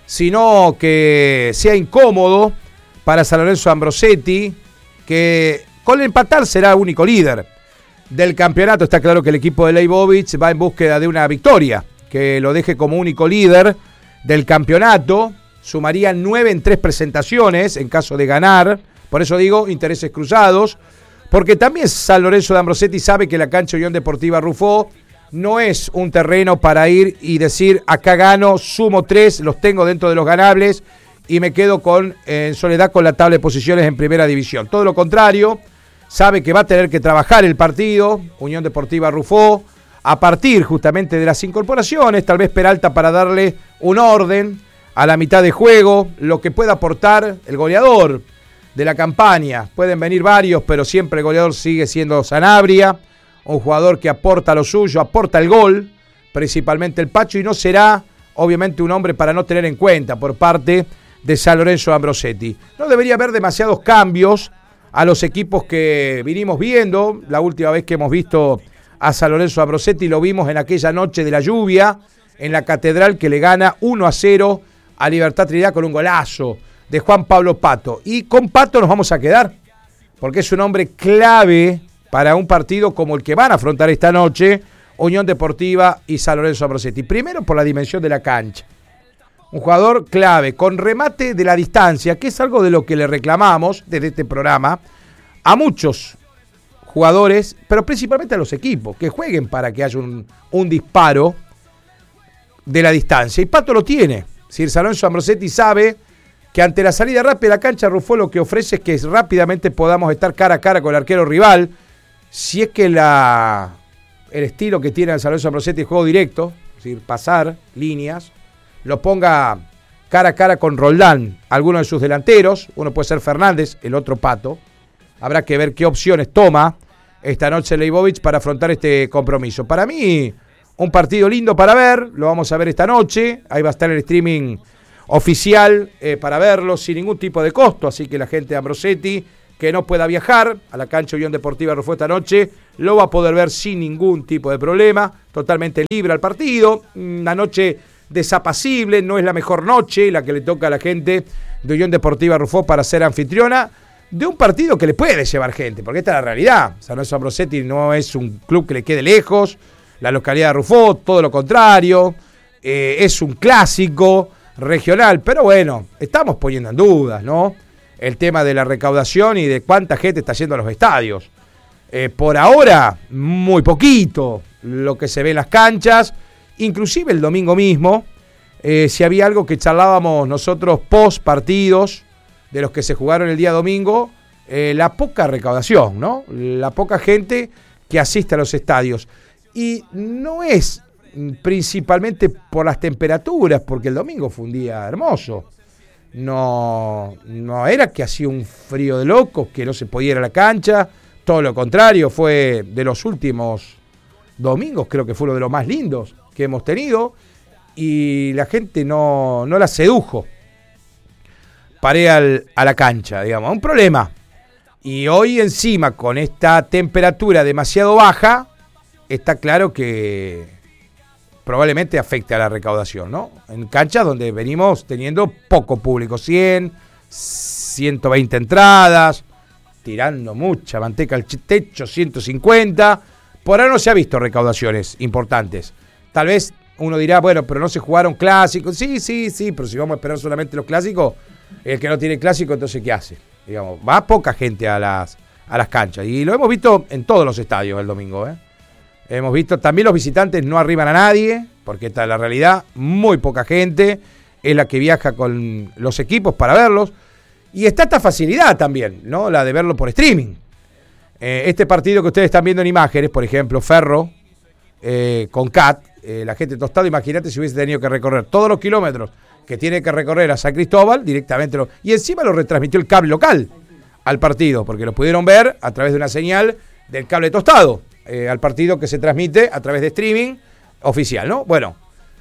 sino que sea incómodo para San Lorenzo Ambrosetti, que con el empatar será único líder del campeonato. Está claro que el equipo de Leibovich va en búsqueda de una victoria, que lo deje como único líder del campeonato. Sumaría 9 en 3 presentaciones en caso de ganar. Por eso digo, intereses cruzados. Porque también San Lorenzo de Ambrosetti sabe que la cancha Unión Deportiva Rufó no es un terreno para ir y decir, acá gano, sumo 3, los tengo dentro de los ganables y me quedo en soledad con la tabla de posiciones en primera división. Todo lo contrario, sabe que va a tener que trabajar el partido, Unión Deportiva Rufó, a partir justamente de las incorporaciones, tal vez Peralta para darle un orden a la mitad de juego, lo que pueda aportar el goleador de la campaña. Pueden venir varios, pero siempre el goleador sigue siendo Sanabria, un jugador que aporta lo suyo, aporta el gol, principalmente el Pacho, y no será obviamente un hombre para no tener en cuenta por parte de San Lorenzo Ambrosetti. No debería haber demasiados cambios a los equipos que vinimos viendo. La última vez que hemos visto a San Lorenzo Ambrosetti lo vimos en aquella noche de la lluvia en la Catedral, que le gana 1-0 a Libertad Trinidad con un golazo de Juan Pablo Pato. Y con Pato nos vamos a quedar, porque es un hombre clave para un partido como el que van a afrontar esta noche Unión Deportiva y San Lorenzo Ambrosetti. Primero por la dimensión de la cancha. Un jugador clave, con remate de la distancia, que es algo de lo que le reclamamos desde este programa a muchos jugadores, pero principalmente a los equipos, que jueguen para que haya un disparo de la distancia. Y Pato lo tiene. Si San Lorenzo Ambrosetti sabe que ante la salida rápida de la cancha, Rufó lo que ofrece es que rápidamente podamos estar cara a cara con el arquero rival. Si es que el estilo que tiene el San Lorenzo Ambrosetti es juego directo, es decir, pasar líneas, lo ponga cara a cara con Roldán, alguno de sus delanteros, uno puede ser Fernández, el otro Pato. Habrá que ver qué opciones toma esta noche Leibovich para afrontar este compromiso. Para mí, un partido lindo para ver, lo vamos a ver esta noche, ahí va a estar el streaming oficial para verlo sin ningún tipo de costo, así que la gente de Ambrosetti que no pueda viajar a la cancha Unión Deportiva Rufó esta noche, lo va a poder ver sin ningún tipo de problema, totalmente libre al partido, una noche desapacible, no es la mejor noche la que le toca a la gente de Unión Deportiva Rufó para ser anfitriona de un partido que le puede llevar gente, porque esta es la realidad. San Lorenzo Ambrosetti no es un club que le quede lejos, la localidad de Rufó, todo lo contrario, es un clásico regional, pero bueno, estamos poniendo en dudas, ¿no? El tema de la recaudación y de cuánta gente está yendo a los estadios. Por ahora, muy poquito lo que se ve en las canchas, inclusive el domingo mismo, si había algo que charlábamos nosotros post partidos de los que se jugaron el día domingo, la poca recaudación, ¿no? La poca gente que asiste a los estadios. Y no es principalmente por las temperaturas, porque el domingo fue un día hermoso. No era que hacía un frío de locos, que no se podía ir a la cancha, todo lo contrario, fue de los últimos domingos, creo que fue uno de los más lindos que hemos tenido, y la gente no la sedujo para ir a la cancha, digamos, un problema. Y hoy encima, con esta temperatura demasiado baja, está claro que probablemente afecte a la recaudación, ¿no? En canchas donde venimos teniendo poco público, 100, 120 entradas, tirando mucha manteca al techo, 150. Por ahora no se ha visto recaudaciones importantes. Tal vez uno dirá, bueno, pero no se jugaron clásicos. Sí, pero si vamos a esperar solamente los clásicos, el que no tiene clásico, entonces ¿qué hace? Digamos, va poca gente a las canchas. Y lo hemos visto en todos los estadios el domingo, ¿eh? Hemos visto también los visitantes no arriban a nadie, porque esta es la realidad, muy poca gente es la que viaja con los equipos para verlos, y está esta facilidad también, ¿no? La de verlo por streaming. Este partido que ustedes están viendo en imágenes, por ejemplo, Ferro con CAT, la gente de Tostado, imagínate si hubiese tenido que recorrer todos los kilómetros que tiene que recorrer a San Cristóbal, directamente y encima lo retransmitió el cable local al partido, porque lo pudieron ver a través de una señal del cable Tostado. Al partido que se transmite a través de streaming oficial, ¿no? Bueno,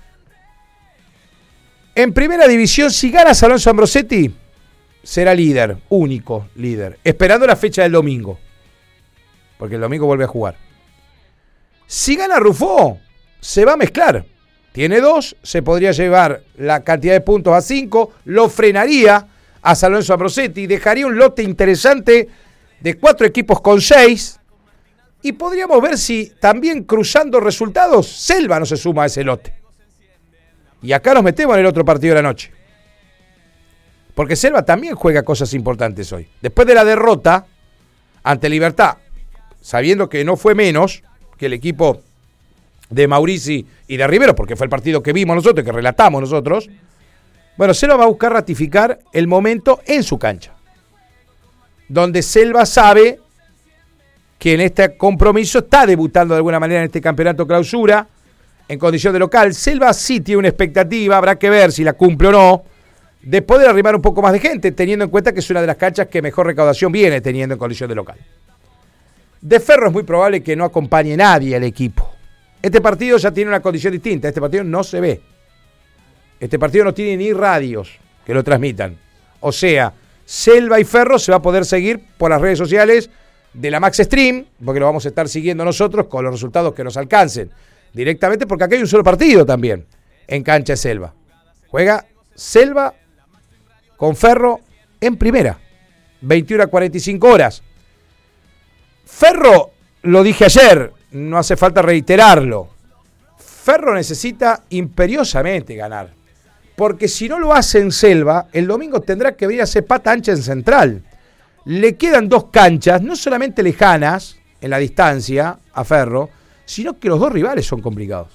en primera división, si gana San Lorenzo Ambrosetti, será líder, único líder, esperando la fecha del domingo, porque el domingo vuelve a jugar. Si gana Rufó, se va a mezclar, tiene 2, se podría llevar la cantidad de puntos a 5, lo frenaría a San Lorenzo Ambrosetti, dejaría un lote interesante de 4 equipos con 6, y podríamos ver si también cruzando resultados, Selva no se suma a ese lote. Y acá nos metemos en el otro partido de la noche. Porque Selva también juega cosas importantes hoy. Después de la derrota ante Libertad, sabiendo que no fue menos que el equipo de Maurici y de Rivero, porque fue el partido que vimos nosotros, que relatamos nosotros, bueno, Selva va a buscar ratificar el momento en su cancha. Donde Selva sabe que en este compromiso está debutando de alguna manera en este campeonato clausura, en condición de local. Selva sí tiene una expectativa, habrá que ver si la cumple o no, de poder arrimar un poco más de gente, teniendo en cuenta que es una de las canchas que mejor recaudación viene teniendo en condición de local. De Ferro es muy probable que no acompañe nadie al equipo. Este partido ya tiene una condición distinta, este partido no se ve. Este partido no tiene ni radios que lo transmitan. O sea, Selva y Ferro se va a poder seguir por las redes sociales de la Max Stream, porque lo vamos a estar siguiendo nosotros con los resultados que nos alcancen directamente, porque acá hay un solo partido también en cancha de Selva. Juega Selva con Ferro en primera, 21:45. Ferro, lo dije ayer, no hace falta reiterarlo, Ferro necesita imperiosamente ganar, porque si no lo hace en Selva, el domingo tendrá que venir a hacer pata ancha en Central. Le quedan 2 canchas, no solamente lejanas en la distancia a Ferro, sino que los 2 rivales son complicados.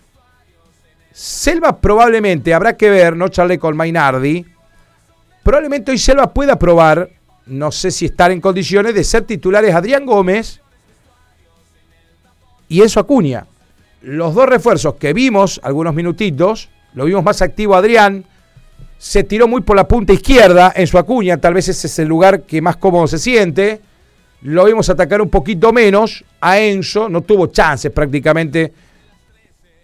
Selva probablemente, habrá que ver, no charlé con Mainardi, probablemente hoy Selva pueda probar, no sé si estar en condiciones de ser titulares Adrián Gómez y Enzo Acuña. Los 2 refuerzos que vimos algunos minutitos, lo vimos más activo Adrián, se tiró muy por la punta izquierda en su Acuña, tal vez ese es el lugar que más cómodo se siente. Lo vimos atacar un poquito menos a Enzo, no tuvo chances prácticamente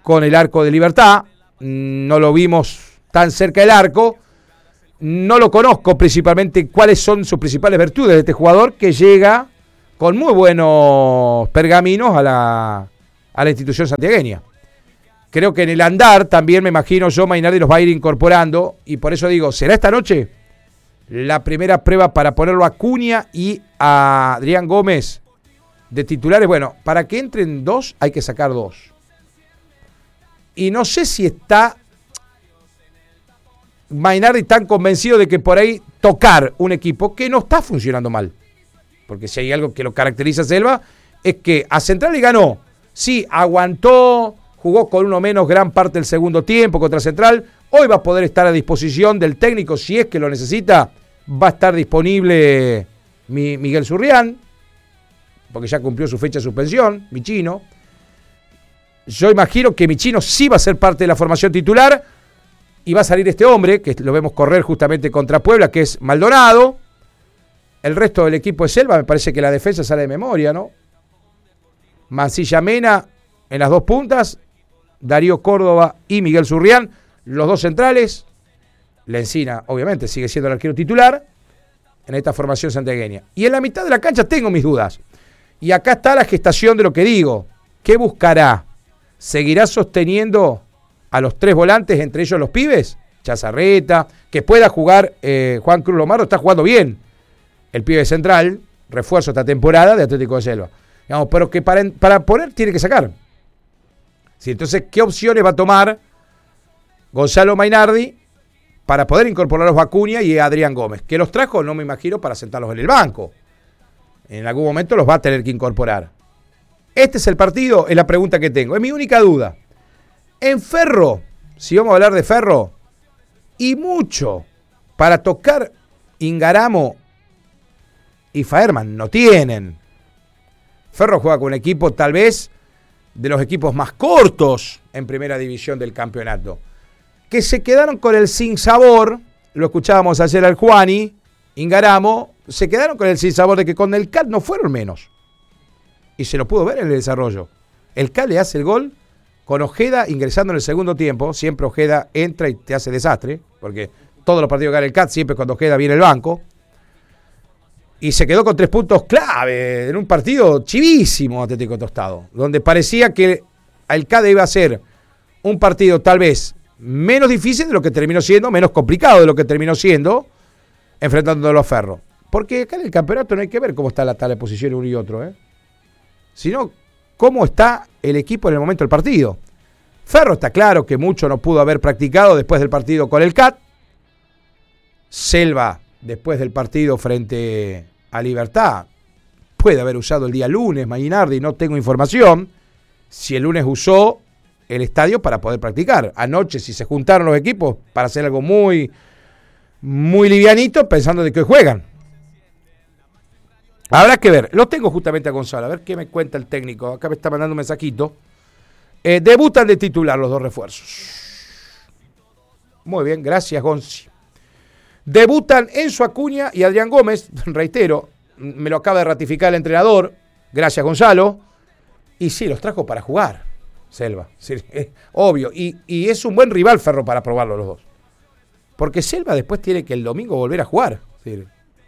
con el arco de Libertad. No lo vimos tan cerca del arco. No lo conozco principalmente cuáles son sus principales virtudes de este jugador que llega con muy buenos pergaminos a la institución santiagueña. Creo que en el andar también me imagino yo Mainardi los va a ir incorporando y por eso digo, ¿será esta noche la primera prueba para ponerlo a Acuña y a Adrián Gómez de titulares? Bueno, para que entren 2 hay que sacar 2. Y no sé si está Mainardi tan convencido de que por ahí tocar un equipo que no está funcionando mal. Porque si hay algo que lo caracteriza a Selva es que a Central le ganó. Sí, aguantó, jugó con uno menos gran parte del segundo tiempo contra Central. Hoy va a poder estar a disposición del técnico si es que lo necesita. Va a estar disponible Miguel Zurrián, porque ya cumplió su fecha de suspensión, Michino. Yo imagino que Michino sí va a ser parte de la formación titular y va a salir este hombre, que lo vemos correr justamente contra Puebla, que es Maldonado. El resto del equipo de Selva, me parece que la defensa sale de memoria, ¿no? Mancilla Mena en las 2 puntas, Darío Córdoba y Miguel Zurrián, los 2 centrales. Lencina, obviamente, sigue siendo el arquero titular en esta formación santiagueña. Y en la mitad de la cancha tengo mis dudas. Y acá está la gestación de lo que digo. ¿Qué buscará? ¿Seguirá sosteniendo a los 3 volantes, entre ellos los pibes? Chazarreta, que pueda jugar Juan Cruz Lomaro, está jugando bien. El pibe central, refuerzo esta temporada de Atlético de Selva. Digamos, pero que para poner tiene que sacar. Sí, entonces, ¿qué opciones va a tomar Gonzalo Mainardi para poder incorporarlos a Acuña y a Adrián Gómez? Que los trajo, no me imagino, para sentarlos en el banco. En algún momento los va a tener que incorporar. ¿Este es el partido? Es la pregunta que tengo. Es mi única duda. En Ferro, si vamos a hablar de Ferro, y mucho para tocar Ingaramo y Faerman no tienen. Ferro juega con un equipo tal vez de los equipos más cortos en primera división del campeonato, que se quedaron con el sinsabor, lo escuchábamos ayer al Juani, Ingaramo, se quedaron con el sinsabor de que con el CAT no fueron menos. Y se lo pudo ver en el desarrollo. El CAT le hace el gol con Ojeda ingresando en el segundo tiempo. Siempre Ojeda entra y te hace desastre, porque todos los partidos que gana el CAT, siempre cuando Ojeda viene el banco. Y se quedó con 3 puntos clave en un partido chivísimo Atlético Tostado, donde parecía que el CAT iba a ser un partido tal vez menos difícil de lo que terminó siendo, menos complicado de lo que terminó siendo, enfrentándolo a Ferro. Porque acá en el campeonato no hay que ver cómo está la tabla de posiciones uno y otro, sino cómo está el equipo en el momento del partido. Ferro está claro que mucho no pudo haber practicado después del partido con el CAT. Selva, después del partido frente a Libertad, puede haber usado el día lunes Mainardi, no tengo información. Si el lunes usó el estadio para poder practicar. Anoche, si se juntaron los equipos para hacer algo muy, muy livianito, pensando de que hoy juegan. Habrá que ver. Lo tengo justamente a Gonzalo. A ver qué me cuenta el técnico. Acá me está mandando un mensajito. Debutan de titular los 2 refuerzos. Muy bien, gracias, Gonzi. Debutan Enzo Acuña y Adrián Gómez. Reitero, me lo acaba de ratificar el entrenador. Gracias, Gonzalo. Y sí, los trajo para jugar. Selva. Sí, obvio. Y es un buen rival Ferro para probarlo los 2. Porque Selva después tiene que el domingo volver a jugar. Sí.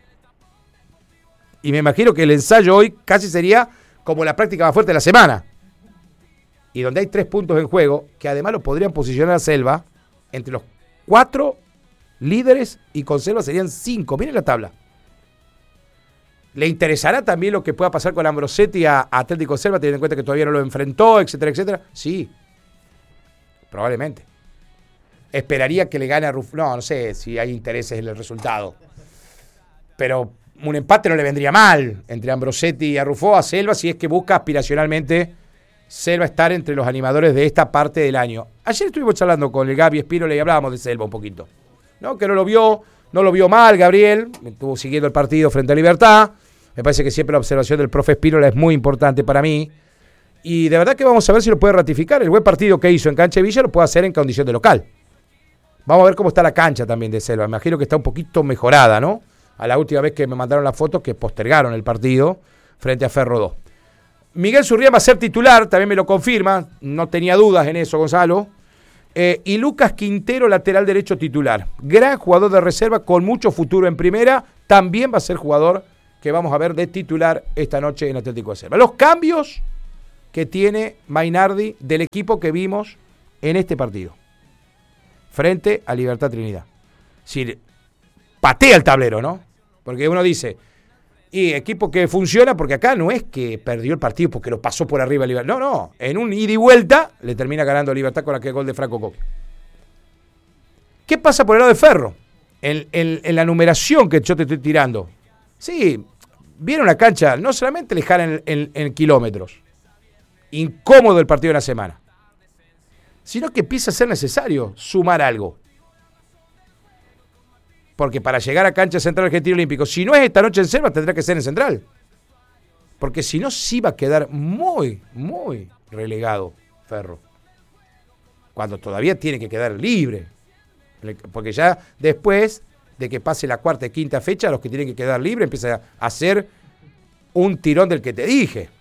Y me imagino que el ensayo hoy casi sería como la práctica más fuerte de la semana. Y donde hay 3 puntos en juego, que además lo podrían posicionar a Selva entre los 4 líderes y con Selva serían 5. Miren la tabla. ¿Le interesará también lo que pueda pasar con Ambrosetti a Atlético Selva, teniendo en cuenta que todavía no lo enfrentó, etcétera, etcétera? Sí. Probablemente. Esperaría que le gane a Rufo. No sé si hay intereses en el resultado. Pero un empate no le vendría mal entre Ambrosetti y Arrufó a Selva si es que busca aspiracionalmente Selva estar entre los animadores de esta parte del año. Ayer estuvimos charlando con el Gaby Espínola y hablábamos de Selva un poquito. ¿No? Que no lo vio mal Gabriel, estuvo siguiendo el partido frente a Libertad. Me parece que siempre la observación del profe Espínola es muy importante para mí. Y de verdad que vamos a ver si lo puede ratificar. El buen partido que hizo en cancha de Villa lo puede hacer en condición de local. Vamos a ver cómo está la cancha también de Selva. Me imagino que está un poquito mejorada, ¿no? A la última vez que me mandaron la foto que postergaron el partido frente a Ferro 2. Miguel Zurrián va a ser titular, también me lo confirma, no tenía dudas en eso, Gonzalo. Y Lucas Quintero, lateral derecho titular. Gran jugador de reserva con mucho futuro en primera, también va a ser jugador que vamos a ver de titular esta noche en Atlético de Selva. Los cambios que tiene Mainardi del equipo que vimos en este partido, frente a Libertad Trinidad. Si patea el tablero, ¿no? Porque uno dice, y equipo que funciona, porque acá no es que perdió el partido porque lo pasó por arriba a Libertad. No, en un ida y vuelta le termina ganando Libertad con aquel gol de Franco Coqui. ¿Qué pasa por el lado de Ferro? En la numeración que yo te estoy tirando. Sí, viene una cancha no solamente lejana en kilómetros, incómodo el partido de la semana, sino que empieza a ser necesario sumar algo. Porque para llegar a cancha Central Argentino Olímpico, si no es esta noche en Selva, tendrá que ser en Central. Porque si no, sí va a quedar muy, muy relegado Ferro. Cuando todavía tiene que quedar libre. Porque ya después de que pase la cuarta y quinta fecha, los que tienen que quedar libres empieza a hacer un tirón del que te dije.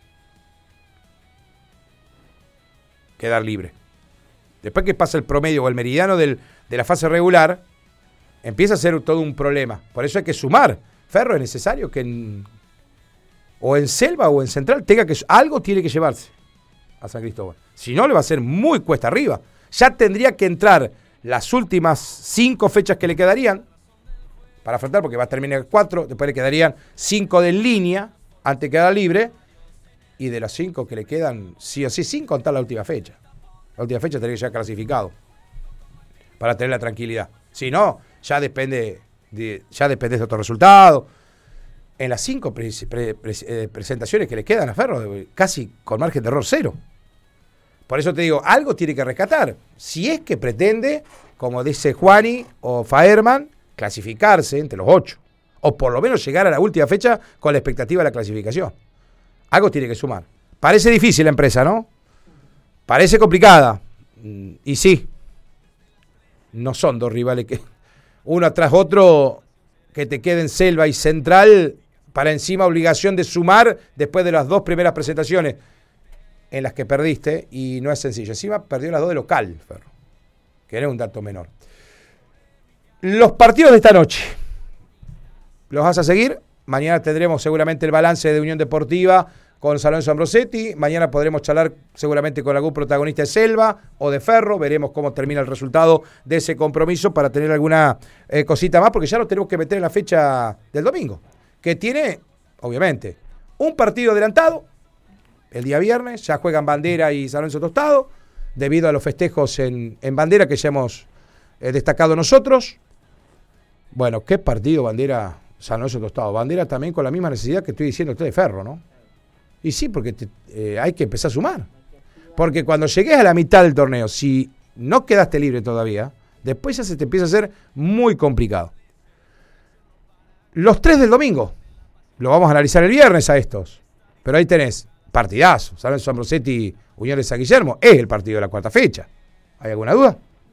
Quedar libre. Después que pasa el promedio o el meridiano de la fase regular, empieza a ser todo un problema. Por eso hay que sumar. Ferro es necesario que o en Selva o en Central algo tiene que llevarse a San Cristóbal. Si no, le va a ser muy cuesta arriba. Ya tendría que entrar las últimas 5 fechas que le quedarían para afrontar, porque va a terminar 4, después le quedarían 5 de línea antes de quedar libre, y de las 5 que le quedan, sí o sí, sin contar la última fecha. La última fecha tendría que ser clasificado para tener la tranquilidad. Si no, ya depende de otro resultado. En las 5 presentaciones que le quedan a Ferro, casi con margen de error 0. Por eso te digo, algo tiene que rescatar. Si es que pretende, como dice Juani o Faerman, clasificarse entre los 8. O por lo menos llegar a la última fecha con la expectativa de la clasificación. Algo tiene que sumar. Parece difícil la empresa, ¿no? Parece complicada. Y sí. No son 2 rivales que uno tras otro que te queden Selva y Central para encima obligación de sumar después de las 2 primeras presentaciones en las que perdiste, y no es sencillo. Encima perdió las 2 de local, Ferro, que no es un dato menor. Los partidos de esta noche, ¿los vas a seguir? Mañana tendremos seguramente el balance de Unión Deportiva con San Lorenzo Ambrosetti. Mañana podremos charlar seguramente con algún protagonista de Selva o de Ferro. Veremos cómo termina el resultado de ese compromiso para tener alguna cosita más, porque ya lo tenemos que meter en la fecha del domingo, que tiene, obviamente, un partido adelantado. El día viernes ya juegan Bandera y San Lorenzo Tostado, debido a los festejos en Bandera que ya hemos destacado nosotros. Bueno, qué partido Bandera, San Lorenzo Tostado. Bandera también con la misma necesidad que estoy diciendo usted de Ferro, ¿no? Y sí, porque hay que empezar a sumar. Porque cuando llegues a la mitad del torneo, si no quedaste libre todavía, después ya se te empieza a hacer muy complicado. Los 3 del domingo, lo vamos a analizar el viernes a estos. Pero ahí tenés partidazo. San Lorenzo Ambrosetti, Unión de San Guillermo, es el partido de la 4ª fecha. ¿Hay alguna duda?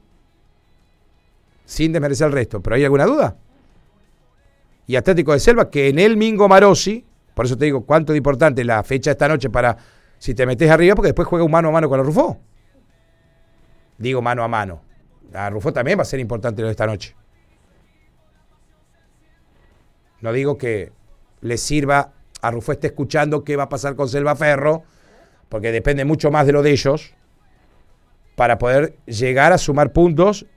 Sin desmerecer el resto, pero ¿hay alguna duda? Y Atlético de Selva, que en el Mingo Marosi, por eso te digo cuánto es importante la fecha esta noche para si te metes arriba, porque después juega un mano a mano con la Rufó. Digo mano a mano. La Rufó también va a ser importante lo de esta noche. No digo que le sirva a Rufó, esté escuchando qué va a pasar con Selva Ferro, porque depende mucho más de lo de ellos, para poder llegar a sumar puntos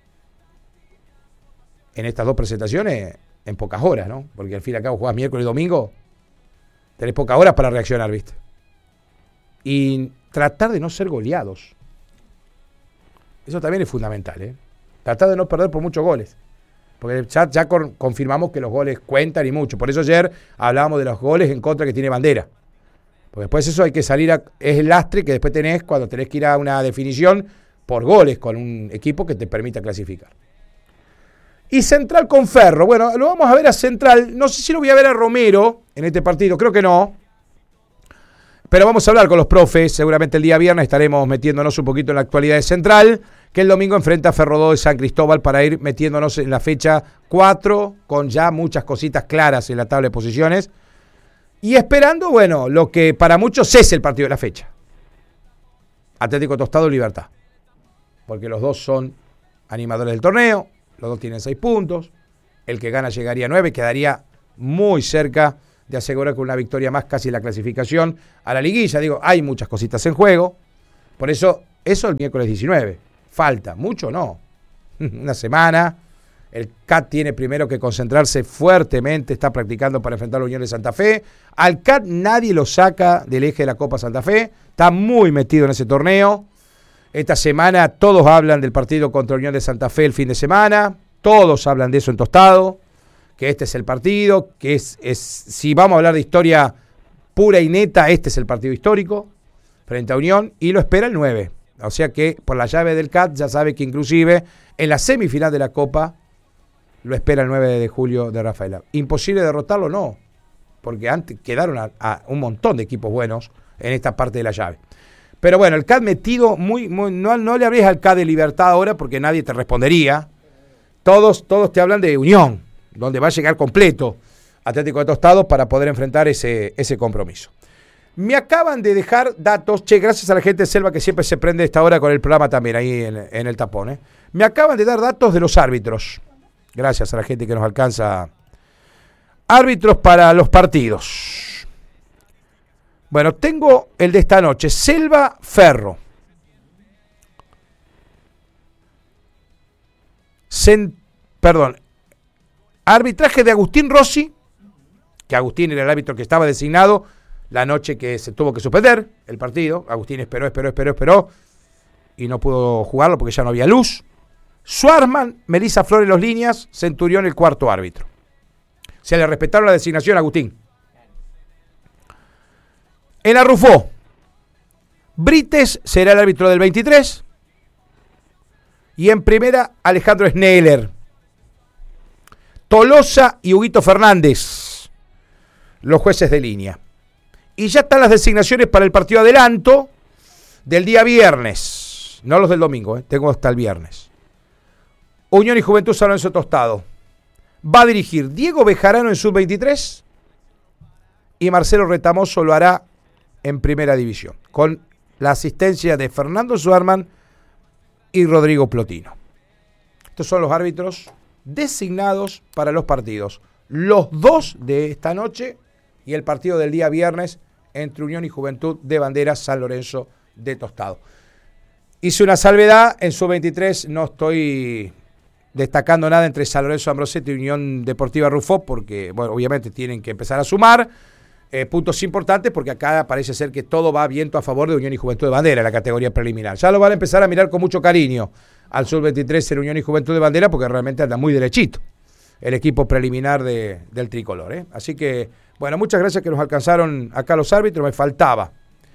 en estas 2 presentaciones en pocas horas, ¿no? Porque al fin y al cabo jugás miércoles y domingo, tenés pocas horas para reaccionar, ¿viste? Y tratar de no ser goleados. Eso también es fundamental, ¿eh? Tratar de no perder por muchos goles. Porque ya confirmamos que los goles cuentan y mucho. Por eso ayer hablábamos de los goles en contra que tiene Bandera. Porque después eso hay que salir es el lastre que después tenés cuando tenés que ir a una definición por goles con un equipo que te permita clasificar. Y Central con Ferro. Bueno, lo vamos a ver a Central. No sé si lo voy a ver a Romero en este partido. Creo que no. Pero vamos a hablar con los profes. Seguramente el día viernes estaremos metiéndonos un poquito en la actualidad de Central, que el domingo enfrenta a Ferro 2 de San Cristóbal para ir metiéndonos en la fecha 4 con ya muchas cositas claras en la tabla de posiciones Y esperando, bueno, lo que para muchos es el partido de la fecha. Atlético Tostado, Libertad. Porque los dos son animadores del torneo, los dos tienen 6 puntos. El que gana llegaría a 9, quedaría muy cerca de asegurar con una victoria más casi la clasificación a la liguilla. Digo, hay muchas cositas en juego. Por eso el miércoles 19. Falta, mucho no. Una semana. El CAT tiene primero que concentrarse fuertemente, está practicando para enfrentar a la Unión de Santa Fe. Al CAT nadie lo saca del eje de la Copa Santa Fe, está muy metido en ese torneo. Esta semana todos hablan del partido contra la Unión de Santa Fe el fin de semana, todos hablan de eso en Tostado, que este es el partido, que es si vamos a hablar de historia pura y neta, este es el partido histórico frente a Unión, y lo espera el 9. O sea que por la llave del CAT ya sabe que inclusive en la semifinal de la Copa lo espera el 9 de julio de Rafaela. ¿Imposible derrotarlo? No, porque antes quedaron a un montón de equipos buenos en esta parte de la llave. Pero bueno, el CAD metido no le abres al CAD de Libertad ahora porque nadie te respondería. Todos te hablan de Unión, donde va a llegar completo Atlético de Tostado para poder enfrentar ese compromiso. Me acaban de dejar datos, gracias a la gente de Selva que siempre se prende a esta hora con el programa también ahí en el tapón. Me acaban de dar datos de los árbitros. Gracias a la gente que nos alcanza. Árbitros para los partidos. Bueno, tengo el de esta noche. Selva Ferro. Arbitraje de Agustín Rossi, que Agustín era el árbitro que estaba designado la noche que se tuvo que suspender el partido. Agustín esperó y no pudo jugarlo porque ya no había luz. Schwarzman, Melissa Flores Los Líneas, Centurión el cuarto árbitro. Se le respetaron la designación a Agustín. En la Rufó, Brites será el árbitro del 23. Y en primera, Alejandro Schneller. Tolosa y Huguito Fernández, los jueces de línea. Y ya están las designaciones para el partido adelanto del día viernes. No los del domingo, tengo hasta el viernes. Unión y Juventud San Lorenzo Tostado. Va a dirigir Diego Bejarano en sub-23 y Marcelo Retamoso lo hará en primera división, con la asistencia de Fernando Schwarzman y Rodrigo Plotino. Estos son los árbitros designados para los partidos. Los dos de esta noche y el partido del día viernes entre Unión y Juventud de Banderas San Lorenzo de Tostado. Hice una salvedad, en sub-23 no estoy destacando nada entre San Lorenzo Ambrosetti y Unión Deportiva Rufó, porque bueno, obviamente tienen que empezar a sumar puntos importantes, porque acá parece ser que todo va viento a favor de Unión y Juventud de Bandera en la categoría preliminar. Ya lo van a empezar a mirar con mucho cariño al sub-23 en Unión y Juventud de Bandera, porque realmente anda muy derechito el equipo preliminar del tricolor. Así que, bueno, muchas gracias que nos alcanzaron acá los árbitros, me faltaba.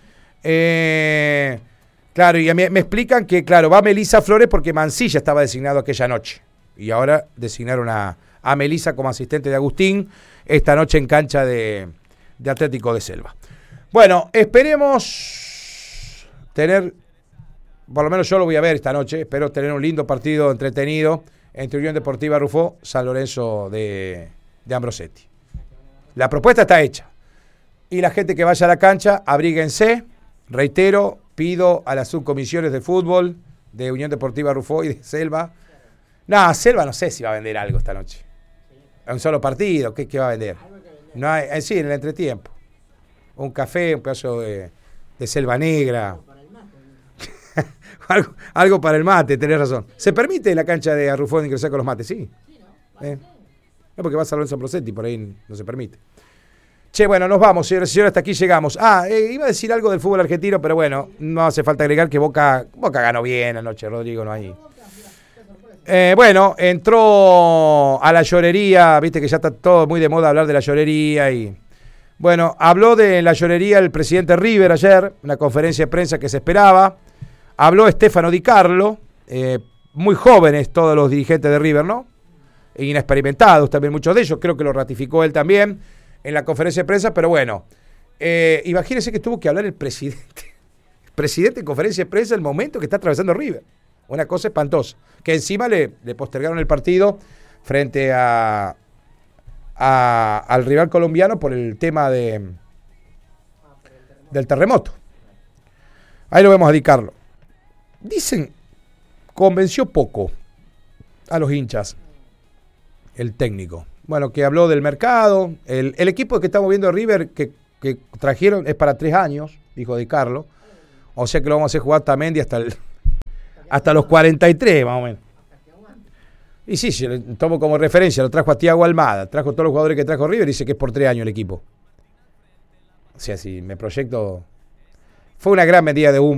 Claro, y me explican que, claro, va Melissa Flores porque Mancilla estaba designado aquella noche. Y ahora designaron a Melissa como asistente de Agustín esta noche en cancha de Atlético de Selva. Bueno, esperemos tener, por lo menos yo lo voy a ver esta noche, espero tener un lindo partido entretenido entre Unión Deportiva Rufó, San Lorenzo de Ambrosetti. La propuesta está hecha. Y la gente que vaya a la cancha, abríguense, reitero, pido a las subcomisiones de fútbol de Unión Deportiva Rufó y de Selva. No, Selva no sé si va a vender algo esta noche. Un solo partido, ¿qué va a vender? No hay, sí, en el entretiempo. Un café, un pedazo de selva negra. algo para el mate, tenés razón. ¿Se permite en la cancha de Rufó ingresar con los mates? Sí. No, porque va a San Lorenzo Ambrosetti, por ahí no se permite. Che, bueno, nos vamos, señores y señores, hasta aquí llegamos. Iba a decir algo del fútbol argentino, pero bueno, no hace falta agregar que Boca ganó bien anoche, Rodrigo, no hay. Bueno, entró a la llorería, viste que ya está todo muy de moda hablar de la llorería y... Bueno, habló de la llorería el presidente River ayer, una conferencia de prensa que se esperaba. Habló Stefano Di Carlo, muy jóvenes todos los dirigentes de River, ¿no? Inexperimentados también muchos de ellos, creo que lo ratificó él también en la conferencia de prensa, pero bueno, imagínense que tuvo que hablar el presidente. El presidente en conferencia de prensa el momento que está atravesando River. Una cosa espantosa. Que encima le postergaron el partido frente a al rival colombiano por el tema del terremoto. Ahí lo vemos a Di Carlo. Dicen, convenció poco a los hinchas el técnico. Bueno, que habló del mercado. El equipo que estamos viendo de River que trajeron es para 3 años, dijo Di Carlo. O sea que lo vamos a hacer jugar Tamendi hasta los 43, más o menos. Y sí, si lo tomo como referencia, lo trajo a Thiago Almada, trajo todos los jugadores que trajo River, dice que es por 3 años el equipo. O sea, si me proyecto... Fue una gran medida de humo